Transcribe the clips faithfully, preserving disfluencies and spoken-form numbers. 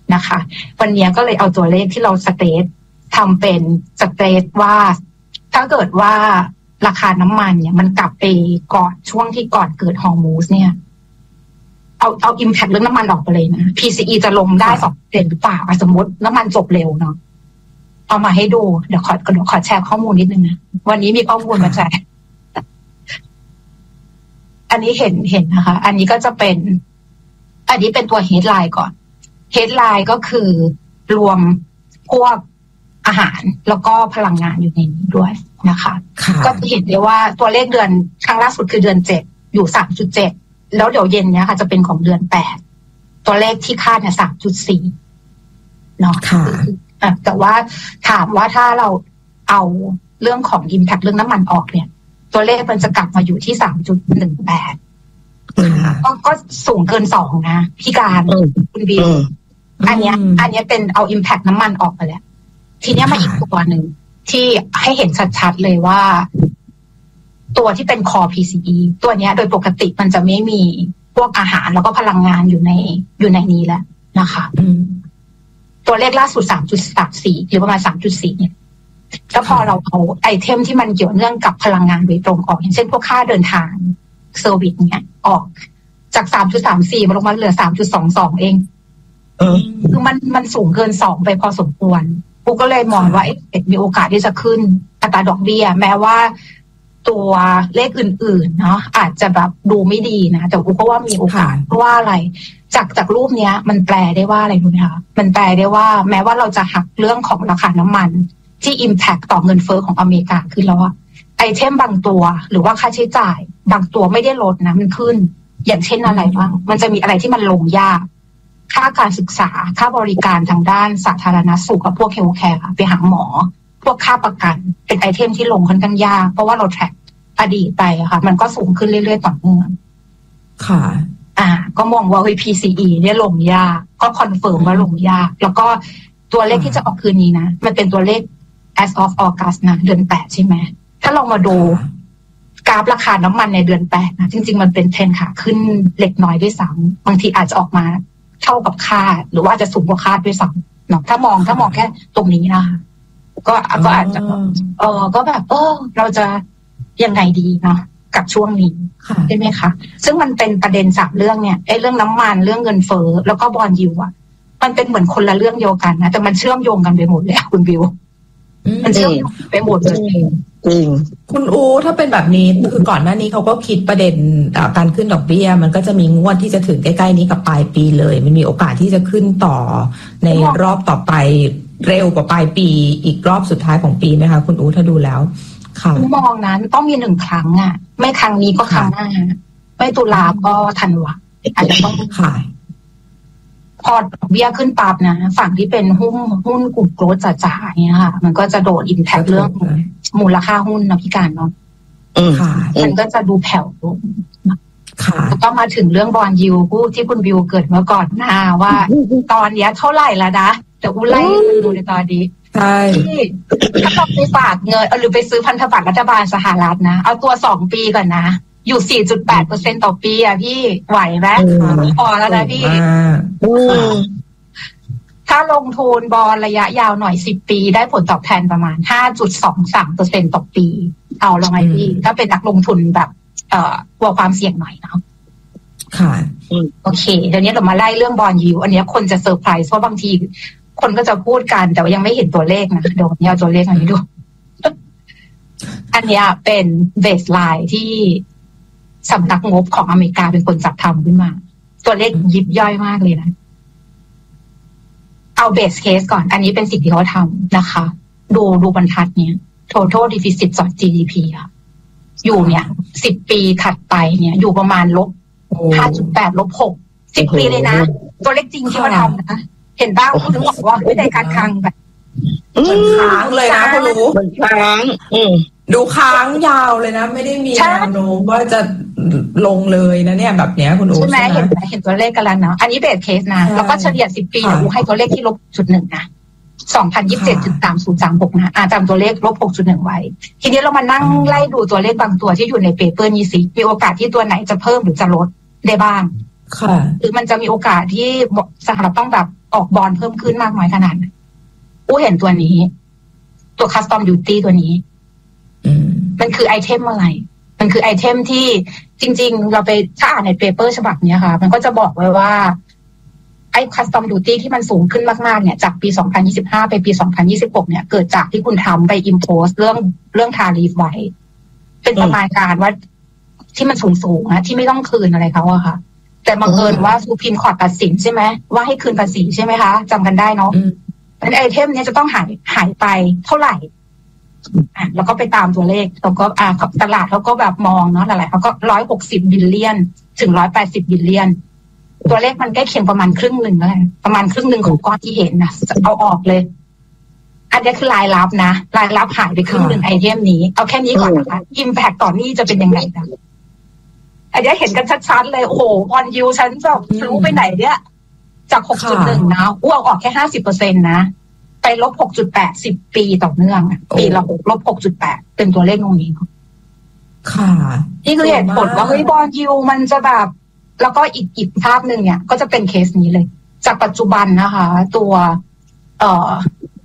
นะคะวันนี้ก็เลยเอาตัวเลขที่เราสเตททำเป็นสเตทว่าถ้าเกิดว่าราคาน้ำมันเนี่ยมันกลับไปก่อนช่วงที่ก่อนเกิดฮอร์มูสเนี่ยเอาเอาอิมแพคเรื่องน้ำมันออกไปเลยนะ พี ซี อี จะลงได้ สองเปอร์เซ็นต์ หรือเปล่าสมมติน้ำมันจบเร็วเนาะเอามาให้ดูเดี๋ยวขอเดี๋ยวขอแชร์ข้อมูลนิดนึงนะวันนี้มีข้อมูลมาแชร์อันนี้เห็นเห็นนะคะอันนี้ก็จะเป็นอันนี้เป็นตัว headline ก่อน headline ก็คือรวมพวกอาหารแล้วก็พลังงานอยู่ในนี้ด้วยนะคะก็จะเห็นได้ว่าตัวเลขเดือนครั้งล่าสุดคือเดือนเจ็ดอยู่ สามจุดเจ็ด แล้วเดี๋ยวเย็นเนี้ยค่ะจะเป็นของเดือนแปดตัวเลขที่คาดเนี่ย สามจุดสี่ เนาะค่ะแต่ว่าถามว่าถ้าเราเอาเรื่องของ impact เรื่องน้ำมันออกเนี่ยตัวเลขมันจะกลับมาอยู่ที่ สามจุดหนึ่งแปด ก็ก็สูงเกินสองนะพี่การคุณบิวอันเนี้ยอันเนี้ยเป็นเอา impact น้ำมันออกไปแล้วทีเนี้ยมาอีกตัวหนึ่งที่ให้เห็นชัดๆเลยว่าตัวที่เป็น core พี ซี อี ตัวเนี้ยโดยปกติมันจะไม่มีพวกอาหารแล้วก็พลังงานอยู่ในอยู่ในนี้แล้วนะคะตัวเลขล่าสุด สามจุดสามสี่ หรือประมาณ สามจุดสี่ เนี่ยแล้วพอเราเอาไอเทมที่มันเกี่ยวเนื่องกับพลังงานโดยตรงออกอย่างเช่นพวกค่าเดินทางเซอร์วิสเนี่ยออกจาก สามจุดสามสี่ มันลงมาเหลือ สามจุดสองสอง เองเออคือมันมันสูงเกินสองไปพอสมควรกูก็เลยมองว่าเอ๊ะมีโอกาสที่จะขึ้นอัตราดอกเบี้ยแม้ว่าตัวเลขอื่นๆเนาะอาจจะแบบดูไม่ดีนะแต่กูก็ว่ามีโอกาสเพราะว่าอะไรจากจากรูปเนี้ยมันแปลได้ว่าอะไรรู้ไหมคะมันแปลได้ว่าแม้ว่าเราจะหักเรื่องของราคาน้ำมันที่ impact ต่อเงินเฟ้อของอเมริกาขึ้นแล้วอะไอเทมบางตัวหรือว่าค่าใช้จ่ายบางตัวไม่ได้ลดนะมันขึ้นอย่างเช่นอะไรบ้างมันจะมีอะไรที่มันลงยากค่าการศึกษาค่าบริการทางด้านสาธารณสุขกับพวกเฮลท์แคร์ไปหาหมอพวกค่าประกันเป็นไอเทมที่ลงค่อนข้างยากเพราะว่าเราแทร็กอดีตไปค่ะมันก็สูงขึ้นเรื่อยๆต่อเนื่องค่ะอ่าก็มองว่า พี ซี อี เนี่ยลงยากก็คอนเฟิร์มว่าลงยากแล้วก็ตัวเลขที่จะออกคืนนี้นะมันเป็นตัวเลข as of August นะเดือนแปดใช่ไหมถ้าลองมาดูกราฟราคาน้ำมันในเดือนแปดนะจริงๆมันเป็นเทรนขาขึ้นเล็กน้อยด้วยซ้ำบางทีอาจจะออกมาเท่ากับคาดหรือว่าจะสูงกว่าคาดด้วยซ้ำเนาะถ้ามองถ้ามองแค่ตรงนี้นะคะก็ก็อาจจะเออก็แบบเออเราจะยังไงดีเนาะกับช่วงนี้ใช่ไหมคะซึ่งมันเป็นประเด็นสามเรื่องเนี่ยไอ้เรื่องน้ำมันเรื่องเงินเฟ้อแล้วก็บอนด์ยิลด์อ่ะมันเป็นเหมือนคนละเรื่องเดียวกันนะแต่มันเชื่อมโยงกันไปหมดเลยคุณบิวมันเชื่อมโยงไปหมดเลยจริงคุณอูถ้าเป็นแบบนี้คือก่อนหน้านี้เขาก็คิดประเด็นการขึ้นดอกเบี้ยมันก็จะมีงวดที่จะถึงใกล้ๆนี้กับปลายปีเลยมันมีโอกาสที่จะขึ้นต่อในรอบต่อไปเร็วกว่าปลายปีอีกรอบสุดท้ายของปีไหมคะคุณอูถ้าดูแล้วค่ะมองนั้นต้องมีหนึ่งครั้งอ่ะไม่ครั้งนี้ก็ครั้งหน้าไม่ตุลาก็ธันวาอาจจะต้องค่ะพอดอกเบี้ยขึ้นปั๊บนะฝั่งที่เป็นหุ้นหุ้นกลุ่มโกลด์จ๋าๆเนี่ยค่ะมันก็จะโดดอิมแพคเรื่องมูลค่าหุ้นนะพี่การเนาะค่ะมันก็จะดูแผ่วลงค่ะแล้วก็มาถึงเรื่องบอนด์ยิลด์ผู้ที่คุณบิวเกิดเมื่อก่อนหน้าว่าตอนนี้เท่าไหร่แล้วนะแต่อุ้ไล่ดูในตอนนี้ใช่ที่ถ้าเราไปฝากเงินหรือไปซื้อพันธบัตรรัฐบาลสหรัฐนะเอาตัวสองปีก่อนนะอยู่ สี่จุดแปดเปอร์เซ็นต์ ต่อปีอ่ะพี่ไหวไหมพอแล้วนะพี่ถ้าลงทุนบอลระยะยาวหน่อยสิบปีได้ผลตอบแทนประมาณ ห้าจุดสองสามเปอร์เซ็นต์ ต่อปีเอาแล้วไงพี่ถ้าเป็นนักลงทุนแบบเอ่อกลัวความเสี่ยงหน่อยเนาะค่ะโอเคเดี๋ยวนี้เรามาไล่เรื่องบอลยิวอันนี้คนจะเซอร์ไพรส์เพราะบางทีคนก็จะพูดกันแต่ว่ายังไม่เห็นตัวเลขนะเดี๋ยวนี้เอาตัวเลขมาให้ดูอันนี้เป็นเบสไลน์ที่สำนักงบของอเมริกาเป็นคนจัดทำขึ้นมาตัวเลขยิบย่อยมากเลยนะเอาเบสเคสก่อนอันนี้เป็นสิ่งที่เขาทำนะคะดูดูบรรทัดเนี้ย total deficit ต่อ จี ดี พี อ่ะอยู่เนี่ยสิบปีถัดไปเนี่ยอยู่ประมาณลบ ห้าจุดแปด ลบหก สิบปีเลยนะตัวเลขจริงที่เขาทำนะเห็นบ้างคุณถึงบอกว่าไม่ได้การค้างแบบมันค้างเลยนะคุณรู้มันค้างดูค้างยาวเลยนะไม่ได้มีแนวโน้มว่าจะลงเลยนะเนี่ยแบบเนี้ยคุณรู้ใช่ไหมเห็นเห็นตัวเลขกันแล้วเนาะอันนี้เบสเคสนะแล้วก็เฉลี่ยสิบปีเนี่ยให้ตัวเลขที่ลบจุดหนึ่งนะสองพันยี่สิบเจ็ดจุดสามศูนย์สามหกนะอ่าจำตัวเลขลบหกจุดหนึ่งไว้ทีนี้เรามานั่งไล่ดูตัวเลขบางตัวที่อยู่ในเปเปอร์นี้สิมีโอกาสที่ตัวไหนจะเพิ่มหรือจะลดได้บ้างค่ะหรือมันจะมีโอกาสที่สหรัฐต้องแบบออกบอนด์เพิ่มขึ้นมากน้อยขนาดไหนอู้เห็นตัวนี้ตัว custom duty ตัวนี้มันคือไอเทมอะไรมันคือไอเทมที่จริงๆเราไปถ้าอ่านในเปเปอร์ฉบับนี้ค่ะมันก็จะบอกไว้ว่าไอ้ custom duty ที่มันสูงขึ้นมากๆเนี่ยจากปีสองพันยี่สิบห้าไปปีสองพันยี่สิบหกเนี่ยเกิดจากที่คุณทำไป impose เรื่องเรื่อง tariff ไว้เป็นประมาณการว่าที่มันสูงๆนะที่ไม่ต้องคืนอะไรเขาอะค่ะแต่บังเอิญว่าซูพรีมคอร์ตตัดสินใช่ไหมว่าให้คืนภาษีใช่ไหมคะจำกันได้เนาะเป็นไอเทมนี้จะต้องหายหายไปเท่าไหร่อ่ะแล้วก็ไปตามตัวเลขแล้วก็อ่าตลาดเขาก็แบบมองเนาะหลายๆเขาก็ร้อยหกสิบบิลเลียนถึงร้อยแปดสิบบิลเลียนตัวเลขมันใกล้เคียงประมาณครึ่งหนึ่งเลยประมาณครึ่งหนึ่งของก้อนที่เห็นนะเอาออกเลยอันนี้คือรายรับนะรายรับหายไปครึ่งหนึ่งไอเทมนี้เอาแค่นี้ก่อนนะคะอิมแพคต่อนี้จะเป็นยังไงนะอันนี้เห็นกันชัดๆเลยโอ้โหออนยูฉันจะรู้ไปไหนเนี่ยจาก หกจุดหนึ่ง นะอ้วกออกแค่ ห้าสิบเปอร์เซ็นต์ นะไปลบ หกจุดแปด สิบปีต่อเนื่องปีละลบ หกจุดแปด เป็นตัวเลขตรงนี้ค่ะนี่คือเหตุผลว่าเฮ้ยบอนด์ยิลด์มันจะแบบแล้วก็อีกอีกภาพหนึ่งเนี่ยก็จะเป็นเคสนี้เลยจากปัจจุบันนะคะตัวเอ่อ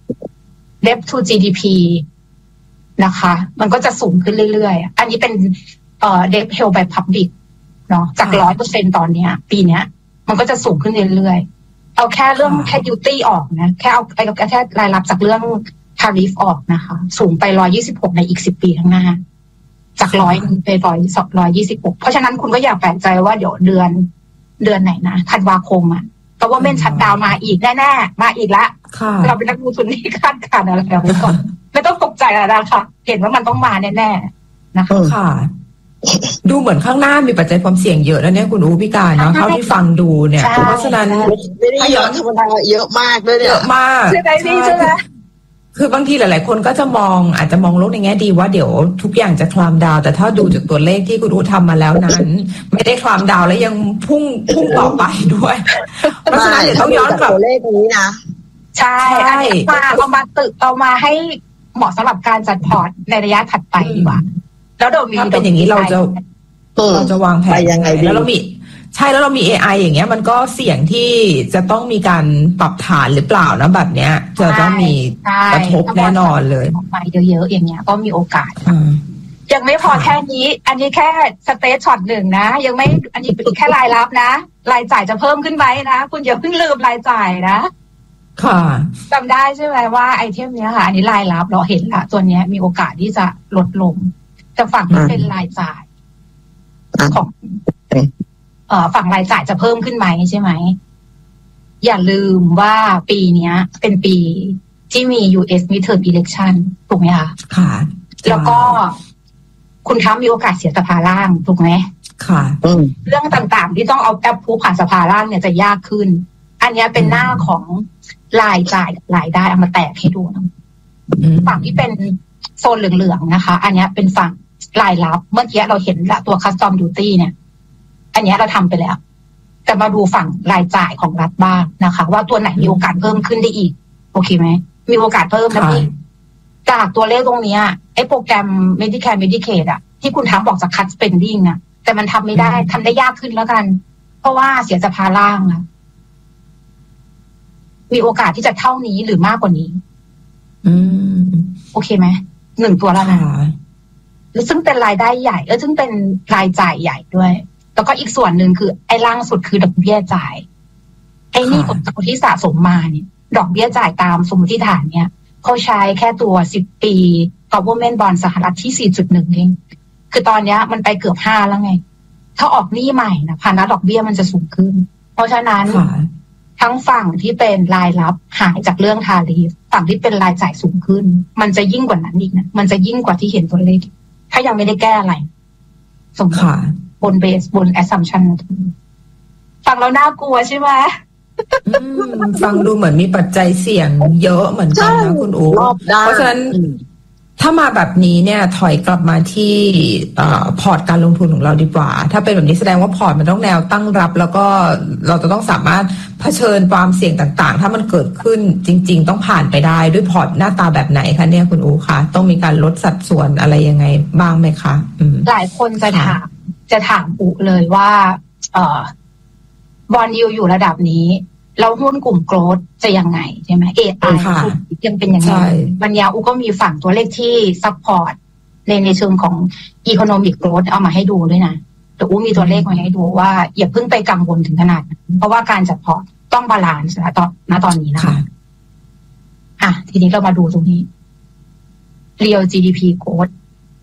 debt to จี ดี พี นะคะมันก็จะสูงขึ้นเรื่อยๆอันนี้เป็นเอ่อ debt held by public เนาะจาก ร้อยเปอร์เซ็นต์ ตอนเนี้ยปีเนี้ยมันก็จะสูงขึ้นเรื่อยๆเอาแค่เรื่องแค่ duty ออกนะแค่เอาแค่รายรับจากเรื่อง tariff ออกนะคะสูงไปหนึ่งร้อยยี่สิบหกในอีกสิบปีข้างหน้าจากร้อยไปร้อยสองร้อยยี่สิบหกเพราะฉะนั้นคุณก็อย่าแปลกใจว่าเดี๋ยวเดือนเดือนไหนนะธันวาคมอ่ะเพราะว่าเม่นชัดดาวมาอีกแน่ๆมาอีกละเราเป็นนักลงทุนที่คาดการณ์อะไรแบบนี้ก่อนไม่ต้องตกใจอะไรนะคะเห็นว่ามันต้องมาแน่ๆนะคะค่ะดูเหมือนข้างหน้ามีปัจจัยความเสี่ยงเยอะแล้วเนี่ยคุณอู๋พิการเนาะเท่าที่ฟังดูเนี่ยเพราะฉะนั้นไม่ได้เยอะธรรมดาเยอะมากเลยเนี่ยเยอะมากใช่ไหมพี่ใช่ไหมคือบางทีหลายๆคนก็จะมองอาจจะมองโลกในแง่ดีว่าเดี๋ยวทุกอย่างจะคลามดาวแต่ถ้าดูจากตัวเลขที่คุณอู๋ทำมาแล้วนั้นไม่ได้คลามดาวแล้วยังพุ่งพุ่งต่อไปด้วยเพราะฉะนั้นเดี๋ยวต้องย้อนกลับตัวเลขนี้นะใช่อันนี้มาเอามาตึกเอามาให้เหมาะสำหรับการจัดพอร์ตในระยะถัดไปดีกว่าแล้วเดี๋ยวมีเป็นอย่างนี้เราจะเราจะวางแผนยังไงแล้วเรามีใช่แล้วเรามี เอ ไอ อย่างเงี้ยมันก็เสี่ยงที่จะต้องมีการปรับฐานหรือเปล่านะแบบเนี้ยจะต้องมีกระทบแน่นอนเลยออกมาเยอะๆอย่างเงี้ยก็มีโอกาสยังไม่พอแค่นี้อันนี้แค่สเตจช็อตหนึ่งนะยังไม่อันนี้เป็นแค่รายรับนะรายจ่ายจะเพิ่มขึ้นไหมนะคุณอย่าเพิ่งลืมรายจ่ายนะค่ะจำได้ใช่ไหมว่าไอเทมเนี้ยค่ะอันนี้รายรับเราเห็นละตัวเนี้ยมีโอกาสที่จะลดลงแต่ฝั่งที่เป็นรายจ่ายของเอ่อฝั่งรายจ่ายจะเพิ่มขึ้นไหมใช่ไหมอย่าลืมว่าปีนี้เป็นปีที่มี ยู เอส midterm election ถูกไหมคะค่ะแล้วก็คุณทรัมป์มีโอกาสเสียสภาล่างถูกไหมค่ะเรื่องต่างๆที่ต้องเอาแอปพูผ่านสภาล่างเนี่ยจะยากขึ้นอันนี้เป็นหน้าของรายจ่ายรายได้เอามาแตกให้ดูนะฝั่งที่เป็นโซนเหลืองๆนะคะอันนี้เป็นฝั่งรายรับเมื่อกี้เราเห็นละตัว custom duty เนี่ยอันนี้เราทำไปแล้วแต่มาดูฝั่งรายจ่ายของรัฐบ้างนะคะว่าตัวไหนมีโอกาสเพิ่มขึ้นได้อีกโอเคไหมมีโอกาสเพิ่มนะพี่จากตัวเลขตรงนี้ไอ้โปรแกรม Medicare Medicaid อะที่คุณทำบอกจะ cut spending อะแต่มันทำไม่ได้ทำได้ยากขึ้นแล้วกันเพราะว่าเสียสภาล่างอะมีโอกาสที่จะเท่านี้หรือมากกว่านี้อืมโอเคไหมหนึ่งตัวแล้วนะแล้วซึ่งเป็นรายได้ใหญ่แล้วซึ่งเป็นรายจ่ายใหญ่ด้วยแล้วก็อีกส่วนหนึ่งคือไอ้ล่างสุดคือดอกเบี้ยจ่ายไอ้นี่กับที่สะสมมาเนี่ยดอกเบี้ยจ่ายตามสมมติฐานเนี่ยเขาใช้แค่ตัวสิบปี government bond สหรัฐที่ สี่จุดหนึ่ง เองคือตอนนี้มันไปเกือบห้าแล้วไงถ้าออกหนี้ใหม่นะภาระดอกเบี้ยมันจะสูงขึ้นเพราะฉะนั้นทั้งฝั่งที่เป็นรายรับหายจากเรื่องทาริฟฝั่งที่เป็นรายจ่ายสูงขึ้นมันจะยิ่งกว่านั้นอีกนะมันจะยิ่งกว่าที่เห็นตัวเลขถ้ายังไม่ได้แก้อะไรสมมติบนเบสบนแอสซัมชันฟังแล้วน่ากลัวใช่ไหมฟังดูเหมือนมีปัจจัยเสี่ยงเยอะเหมือนกันนะคุณอู๋เพราะฉะนั้นถ้ามาแบบนี้เนี่ยถอยกลับมาที่พอร์ตการลงทุนของเราดีกว่าถ้าเป็นแบบนี้แสดงว่าพอร์ตมันต้องแนวตั้งรับแล้วก็เราจะต้องสามารถเผชิญความเสี่ยงต่างๆถ้ามันเกิดขึ้นจริงๆต้องผ่านไปได้ด้วยพอร์ตหน้าตาแบบไหนคะเนี่ยคุณอู๋คะต้องมีการลดสัดส่วนอะไรยังไงบ้างไหมคะหลายคนจะถามจะถามอู๋เลยว่าเอ่อบอนด์ยิลด์อยู่ระดับนี้แล้วหุ้นกลุ่มโกลดจะยังไงใช่ไหม เอ ไอ ยังเป็นยังไงบรรยาอุก็มีฝั่งตัวเลขที่ซัพพอร์ตในในเชิงของ Economic Growth เอามาให้ดูด้วยนะแต่อุมีตัวเลขมาให้ดูว่าอย่าเพิ่งไปกังวลถึงขนาดนั้นเพราะว่าการจัดพอร์ตต้องบาลานซ์นะตอนณตอนนี้นะคะอ่ะทีนี้เรามาดูตรงนี้ Real จี ดี พี Growth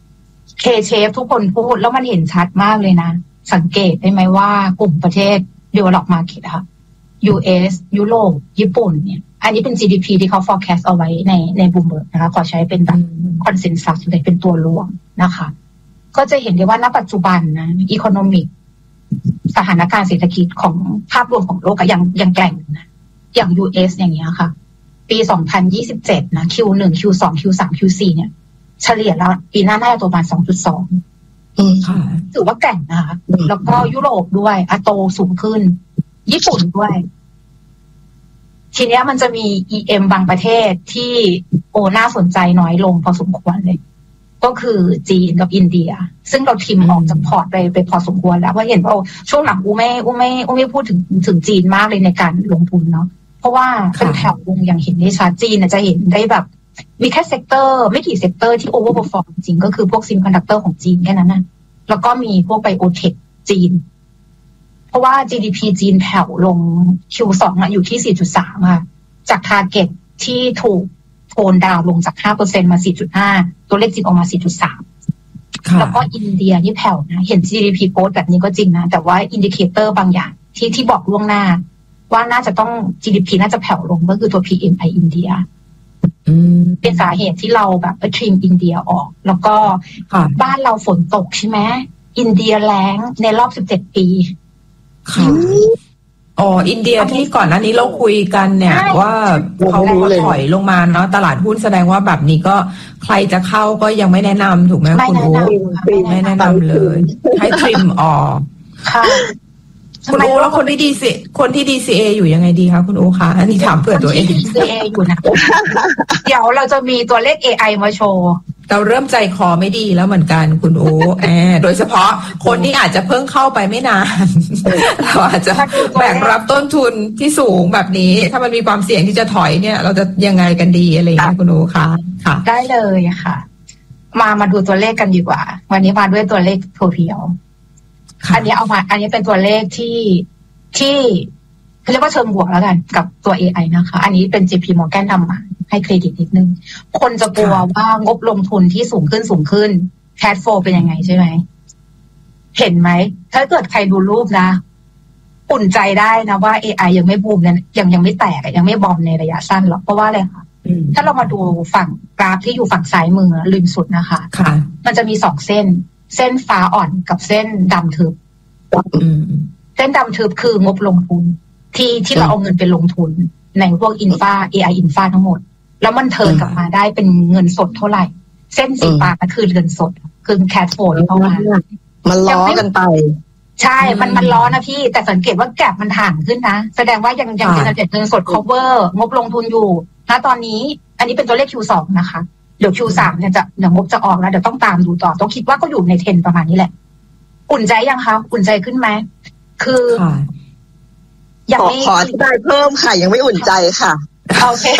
K-shape ทุกคนพูดแล้วมันเห็นชัดมากเลยนะสังเกตได้ไหมว่ากลุ่มประเทศ Develop Market ค่ะ ยู เอส ยุโรปญี่ปุ่นเนี่ยอันนี้เป็น จี ดี พี ที่เขา forecast เอาไว้ในใน Bloomberg นะคะขอใช้เป็นแบบ consensus เลยเป็นตัวรวมนะคะก็จะเห็นได้ว่าณปัจจุบันนะ economic สถานการณ์เศรษฐกิจของภาพรวมของโลกก็ยังยังแกร่งนะอย่าง ยู เอส อย่างเงี้ยค่ะปีสองพันยี่สิบเจ็ดนะ คิว หนึ่ง คิว สอง คิว สาม คิว สี่ เนี่ยเฉลี่ยแล้วปีหน้าน่าจะประมาณ สองจุดสองอืมถือว่าแกร่งนะคะแล้วก็ยุโรปด้วยอะโตสูงขึ้นญี่ปุ่นด้วยทีเนี้ยมันจะมี อี เอ็ม บางประเทศที่โอน่าสนใจน้อยลงพอสมควรเลยก็คือจีนกับอินเดียซึ่งเราทิมออกจากพอร์ตไปไปพอสมควรแล้วเพราะเห็นว่าช่วงหลังอูไม่อูไม่อูไม่พูดถึงถึงจีนมากเลยในการลงทุนเนาะเพราะว่าเป็นแถววงอย่างเห็นได้ชัดจีนจะเห็นได้แบบมีแค่เซกเตอร์ไม่กี่เซกเตอร์ที่โอเวอร์เพอร์ฟอร์มจริงก็คือพวกซิมิคอนดักเตอร์ของจีนแค่นั้นนะแล้วก็มีพวกไบโอเทคจีนเพราะว่า จี ดี พี จีนแผ่วลง คิว สอง อ่ะอยู่ที่ สี่จุดสาม ค่ะจากทาร์เก็ตที่ถูกโทนดาวลงจาก ห้าเปอร์เซ็นต์ มา สี่จุดห้า ตัวเลขจริงออกมา สี่จุดสาม แล้วก็อินเดียนี่แผ่วนะเห็น จี ดี พี โกรธแบบนี้ก็จริงนะแต่ว่าอินดิเคเตอร์บางอย่างที่ที่บอกล่วงหน้าว่าน่าจะต้อง จี ดี พี น่าจะแผ่วลงก็คือตัว พี เอ็ม ไอ อินเดียเป็นสาเหตุที่เราแบบไปทริมอินเดียออกแล้วก็บ้านเราฝนตกใช่ไหมอินเดียแล้งในรอบสิบเจ็ดปีค่ะอ๋ออินเดียที่ก่อนหน้านี้เราคุยกันเนี่ยว่าเขาถอยลงมาเนาะตลาดหุ้นแสดงว่าแบบนี้ก็ใครจะเข้าก็ยังไม่แนะนำถูกไหมคุณอู๋ไม่แนะนำเลยให้ทริมออกค่ะคุณอู๋แล้วคนที่ดีซีคนที่ ดี ซี เอ อยู่ยังไงดีคะคุณอู๋คะอันนี้ถามเผื่อตัวเองดี ซี เอ อยู่นะเดี๋ยวเราจะมีตัวเลข เอ ไอ มาโชว์เราเริ่มใจคอไม่ดีแล้วเหมือนกันคุณอู๋แอบโดยเฉพาะคนที่อาจจะเพิ่งเข้าไปไม่นานเราอาจจะแบกรับต้นทุนที่สูงแบบนี้ถ้ามันมีความเสี่ยงที่จะถอยเนี่ยเราจะยังไงกันดีอะไรอย่างเงี้ยคุณอู๋คะค่ะได้เลยค่ะมามาดูตัวเลขกันดีกว่าวันนี้มาด้วยตัวเลขเพียวอันนี้เอามาอันนี้เป็นตัวเลขที่ที่เรียกว่าเชิงบวกแล้วกันกับตัว เอ ไอ นะคะอันนี้เป็น เจ พี Morgan นำมาให้เครดิตนิดนึงคนจะกลัวว่างบลงทุนที่สูงขึ้นสูงขึ้นแคชโฟลว์เป็นยังไงใช่ไหมเห็นไหมถ้าเกิดใครดูรูปนะอุ่นใจได้นะว่า เอ ไอ ยังไม่บูมยังยังไม่แตกยังไม่บอมในระยะสั้นหรอกเพราะว่าอะไรคะถ้าเรามาดูฝั่งกราฟที่อยู่ฝั่งซ้ายมือริมสุดนะคะมันจะมีสองเส้นเส้นฟ้าอ่อนกับเส้นดำทึบเส้นดำทึบคืองบลงทุนที่ที่เราเอาเงินไปลงทุนในพวกอินฟา เอ ไอ อินฟาทั้งหมดแล้วมันเทิร์นกลับมาได้เป็นเงินสดเท่าไหร่เส้นสีฟ้าก็คือเงินสดคือแคชโฟลว์ที่เข้ามามันล้อกันไปใช่มันมันล้อนะพี่แต่สังเกตว่าแกลบมันห่างขึ้นนะแสดงว่ายังยังเป็นเงินสด cover งบลงทุนอยู่ณตอนนี้อันนี้เป็นตัวเลข คิว สอง นะคะเดี๋ยว คิว สาม เนี่ยจะเดี๋ยวงบจะออกแล้วเดี๋ยวต้องตามดูต่อต้องคิดว่าก็อยู่ในเทรนประมาณนี้แหละอุ่นใจยังคะอุ่นใจขึ้นไหมคือยังไม่ขออธิบายเพิ่มค่ะยังไม่อุ่นใจค่ะโอเค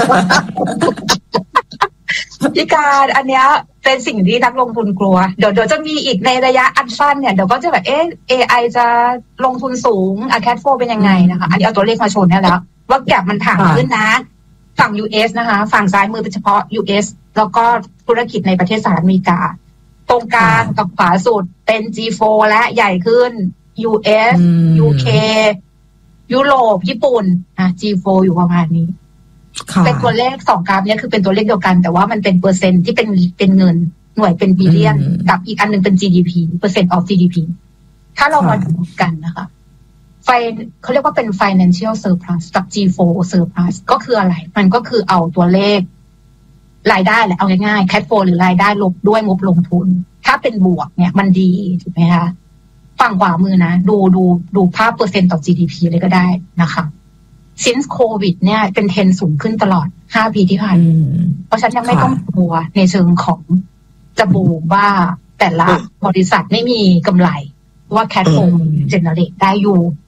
พี่การอันเนี้ยเป็นสิ่งที่นักลงทุนกลัวเดี๋ยวเดี๋ยวจะมีอีกในระยะอันสั้นเนี่ยเดี๋ยวก็จะแบบเออ เอ ไอ จะลงทุนสูงอะแคชโฟลว์เป็นยังไงนะคะอันนี้เอาตัวเลขมาโชว์เนี่ยแล้วว่าแก็บมันถ่างขึ้นนะฝั่ง ยู เอส นะคะฝั่งซ้ายมือเป็นเฉพาะ ยู เอส แล้วก็ธุรกิจในประเทศสหรัฐอเมริกาตรงกลางกับขวาสุดเป็น จี โฟร์ และใหญ่ขึ้น ยู เอส ยู เค ยุโรปญี่ปุ่นอ่ะ จี โฟร์ อยู่ประมาณนี้เป็นตัวเลขสองกราฟเนี่ยคือเป็นตัวเลขเดียวกันแต่ว่ามันเป็นเปอร์เซ็นต์ที่เป็นเป็นเงินหน่วยเป็นบิลเลียนกับอีกอันนึงเป็น จี ดี พี เปอร์เซ็นต์ of จี ดี พี ถ้าเรามาดูกันนะคะไฟเขาเรียกว่าเป็น financial surplus กับ จี โฟร์ surplus ก็คืออะไรมันก็คือเอาตัวเลขรายได้แหละเอาง่ายๆ cash flow หรือรายได้ลบด้วยงบลงทุนถ้าเป็นบวกเนี่ยมันดีถูกไหมคะฝั่งขวามือนะดูดูดูภาพเปอร์เซ็นต์ต่อ จี ดี พี เลยก็ได้นะคะ since โควิดเนี่ยเป็นเทรนสูงขึ้นตลอดห้าปีที่ผ่านเพราะฉะนั้นยังไม่ต้องกลัวในเชิงของจะบูมว่าแต่ละบริษัทไม่มีกำไรว่า cash flow generate ได้อยู่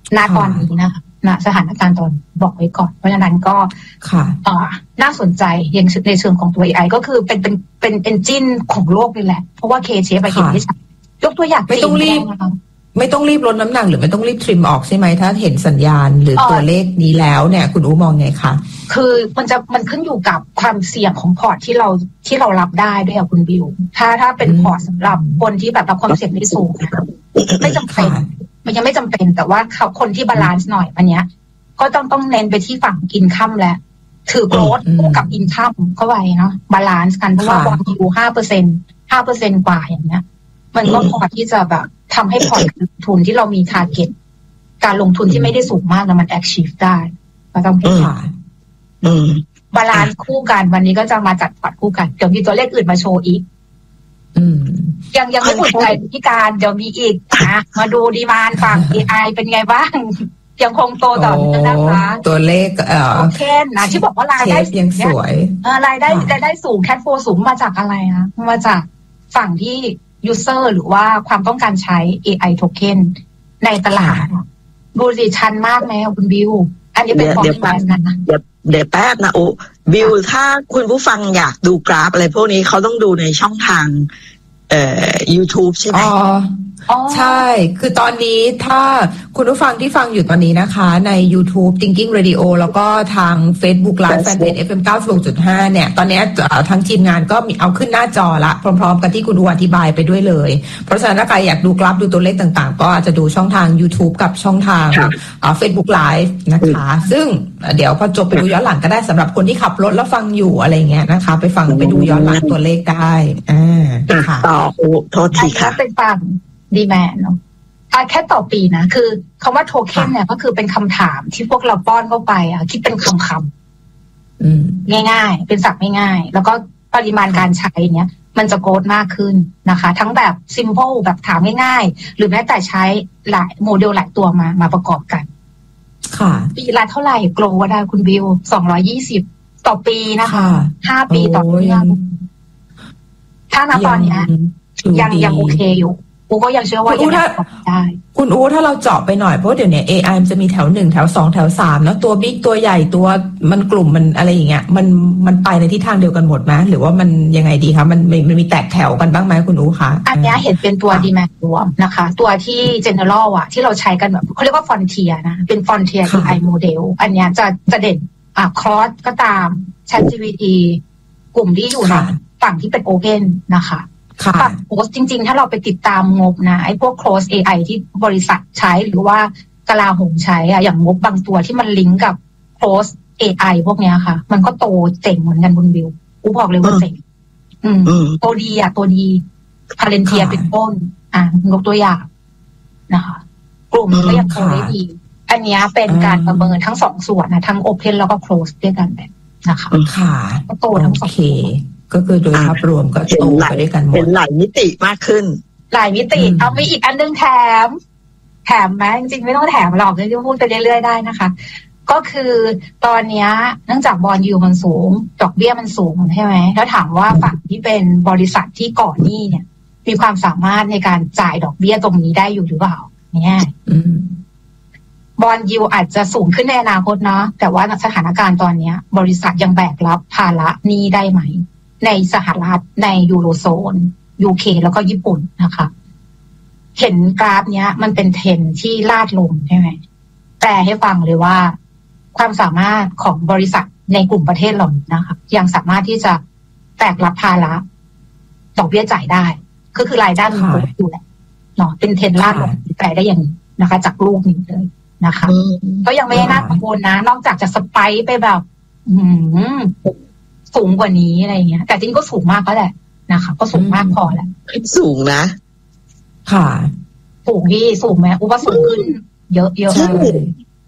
ณตอนนี้นะคะณสถานการณ์ตอนบอกไว้ก่อนเพราะฉะนั้นก็น่าสนใจอย่างในเชิงของตัว เอ ไอ ก็คือเป็นเป็นเป็นเอนจินของโลกนี่แหละเพราะว่า K-shape ไปเห็นได้ชัดยกตัวอย่างไม่ต้องรีบไม่ต้องรีบลดน้ำหนักหรือไม่ต้องรีบทริมออกใช่ไหมถ้าเห็นสัญญาณหรือตัวเลขนี้แล้วเนี่ยคุณอู๋มองไงคะคือมันจะมันขึ้นอยู่กับความเสี่ยงของพอร์ตที่เราที่เรารับได้ด้วยค่ะคุณบิวถ้าถ้าเป็นพอร์ตสำหรับคนที่แบบรับความเสี่ยงไม่สูงไม่จำเป็นมันยังไม่จำเป็นแต่ว่าเขาคนที่บาลานซ์หน่อยอันเนี้ยก็ต้องต้องเน้นไปที่ฝั่งอินคัมแล้วถือโกรธคู่กับอินคัมเข้าไปเนาะบาลานซ์กันเพราะว่าบอลยูห้าเปอร์เซ็นต์ห้าเปอร์เซ็นต์กว่าอย่างเงี้ยมันก็พอที่จะแบบทำให้พอร์ตลงทุนที่เรามีทาร์เก็ตการลงทุนที่ไม่ได้สูงมากแล้วมัน achieve ได้ก็ต้องพิจารณาบาลานซ์คู่กันวันนี้ก็จะมาจัดพอร์ตคู่กันเดี๋ยวมีตัวเลขอื่นมาโชว์อีกยังยังไม่หมดใจที่การเดี๋ยวมีอีกนะมาดูดีมานด์ฝั่ง เอ ไอ เป็นไงบ้างยังคงโตต่อเนื่องนะคะตัวเลขเอ่อโอเคนะที่บอกว่ารายได้ยังสวยเออรายได้รายได้สูงแคชโฟลว์สูงมาจากอะไรคะมาจากฝั่งที่ยูเซอร์หรือว่าความต้องการใช้ เอ ไอ token ในตลาดดูสิชันมากไหมคุณบิวอันนี้เป็นของแบรนด์นะเดี๋ยวเดี๋ยวแป๊บนะโอ้บิวถ้าคุณผู้ฟังอยากดูกราฟอะไรพวกนี้เขาต้องดูในช่องทางเอ่อ YouTube ใช่ไหมอ๋อใช่คือตอนนี้ถ้าคุณผู้ฟังที่ฟังอยู่ตอนนี้นะคะใน YouTube Thinking Radio แล้วก็ทาง Facebook Live Fanpage เอฟ เอ็ม เก้าสิบหกจุดห้า เนี่ยตอนนี้ทั้งทีมงานก็มีเอาขึ้นหน้าจอละพร้อมๆกันที่คุณอูอธิบายไปด้วยเลยเพราะฉะนั้นถ้าใครอยากดูกราฟดูตัวเลขต่างๆก็อาจจะดูช่องทาง YouTube กับช่องทาง Facebook Live นะคะซึ่งเดี๋ยวพอจบไปดูย้อนหลังก็ได้สำหรับคนที่ขับรถแล้วฟังอยู่อะไรเงี้ยนะคะไปฟังไปดูย้อนหลังตัวเลขได้อ่าค่ะต่อโอ้โทษทีค่ะเป็นฟังดีแมนเนาะแค่ต่อปีนะคือคำว่าโทเค็นเนี่ยก็คือเป็นคำถามที่พวกเราป้อนเข้าไปอ่ะคิดเป็นคำคำง่ายๆเป็นศัพท์ง่ายๆแล้วก็ปริมาณการใช้เนี้ยมันจะโกรธมากขึ้นนะคะทั้งแบบซิมเปิลแบบถามง่ายๆหรือแม้แต่ใช้หลายโมเดลหลายตัวมามาประกอบกันค่ะปีละเท่าไหร่โกรธได้คุณบิวสองร้อยยี่สิบต่อปีนะคะห้าปีต่อเนื่องถ้าณตอนเนี้ยยังยังโอเคอยู่กูก็ยังเชื่อว่ายังได้คุณอู๋ถ้าเราเจาะไปหน่อยเพราะเดี๋ยวนี้ เอ ไอ มันจะมีแถวหนึ่งแถวสองแถวสามแล้วตัวบิ๊กตัวใหญ่ตัวมันกลุ่มมันอะไรอย่างเงี้ยมันมันไปในทิศทางเดียวกันหมดไหมหรือว่ามันยังไงดีคะมันมันมีแตกแถวกันบ้างไหมคุณอู๋คะอันนี้เห็นเป็นตัวดีแมนรวมนะคะตัวที่ general อ่ะที่เราใช้กันแบบเขาเรียกว่า frontier นะเป็น frontier เอ ไอ model อันนี้จะจะเด่นอ่ะ cross ก็ตาม ChatGPT กลุ่มที่อยู่ในฝั่งที่เป็น open นะคะฝั่งโคสจริงๆถ้าเราไปติดตามงบนะไอ้พวกโคส เอ ไอ ที่บริษัทใช้หรือว่ากลาโหมใช้อะอย่างงบบางตัวที่มันลิงก์กับโคส เอ ไอ พวกเนี้ยค่ะมันก็โตเจ๋งเหมือนกันบุญบิวกูบอกเลยว่าเจ๋งอืมโตดีอ่ะโตดีพาเลนเทียเป็นต้นอ่ะงบตัวอย่างนะคะกลุ่มก็ยังโตได้ดีอันนี้เป็นการประเมินทั้งสองส่วนนะทั้งโอเพนแล้วก็โคสด้วยกันแบบนะคะค่ะก็โตทั้งสองก็คือโดยภาพรวมก็โตไปด้วยกันหมดเป็นหลายมิติมากขึ้นหลายมิติเอาไปอีกอันนึงแถมแถมไหมจริงๆไม่ต้องแถมหรอกจะพูดไปเรื่อยๆได้นะคะก็คือตอนนี้เนื่องจากบอนด์ยิลด์มันสูงดอกเบี้ยมันสูงใช่ไหมแล้วถามว่าฝั่งที่เป็นบริษัทที่ก่อหนี้เนี่ยมีความสามารถในการจ่ายดอกเบี้ยตรงนี้ได้อยู่หรือเปล่าเนี่ยบอนด์ยิลด์อาจจะสูงขึ้นในอนาคตเนาะแต่ว่าสถานการณ์ตอนนี้บริษัทยังแบกรับภาระหนี้ได้ไหมในสหรัฐในยูโรโซน ยู เค แล้วก็ญี่ปุ่นนะคะเห็นกราฟเนี้ยมันเป็นเทรนที่ลาดลงใช่ไหมแปลให้ฟังเลยว่าความสามารถของบริษัทในกลุ่มประเทศเหล่านี้นะคะยังสามารถที่จะแบกรับภาระดอกเบี้ยจ่ายได้ก็คือรายได้มันโตอยู่แหละเนาะเป็นเทรนลาดลงแปลได้อย่างนี้นะคะจากลูกนี้เลยนะคะก็ยังไม่น่ากังวลนะนอกจากจะสไปค์ไปแบบอืมสูงกว่านี้อะไรเงี้ยแต่จริงก็สูงมากก็แหละนะคะก็สูงมากพอแหละสูงนะค่ะสูงที่สูงไหมอุปสูงขึ้นเยอะเยอะเลย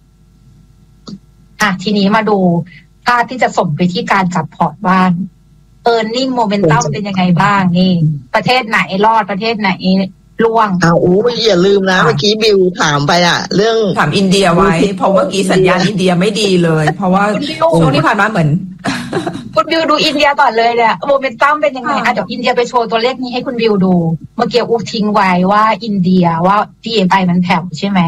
อ่ะทีนี้มาดูภาพที่จะส่งไปที่การจัดพอร์ตบ้าง earning momentum เป็นยังไงบ้างนี่ประเทศไหนรอดประเทศไหนล่วงอ้าวอู้อย่าลืมนะเมื่อกี้บิวถามไปอะเรื่องถามอินเดียไว้เพราะเมื่อกี้สัญญาณอินเดียไม่ดีเลยเพราะว่าช่วงที่ผ่านมาเหมือนคุณบิวดูอินเดียก่อนเลยเนี่ยโมเมนตัมเป็นยังไงอ่ะเดี๋ยวอินเดียไปโชว์ตัวเลขนี้ให้คุณบิวดูเมื่อกี้อูทิ้งไว้ว่าอินเดียว่า ดี เอ็ม ไอ มันแผ่วใช่ไหม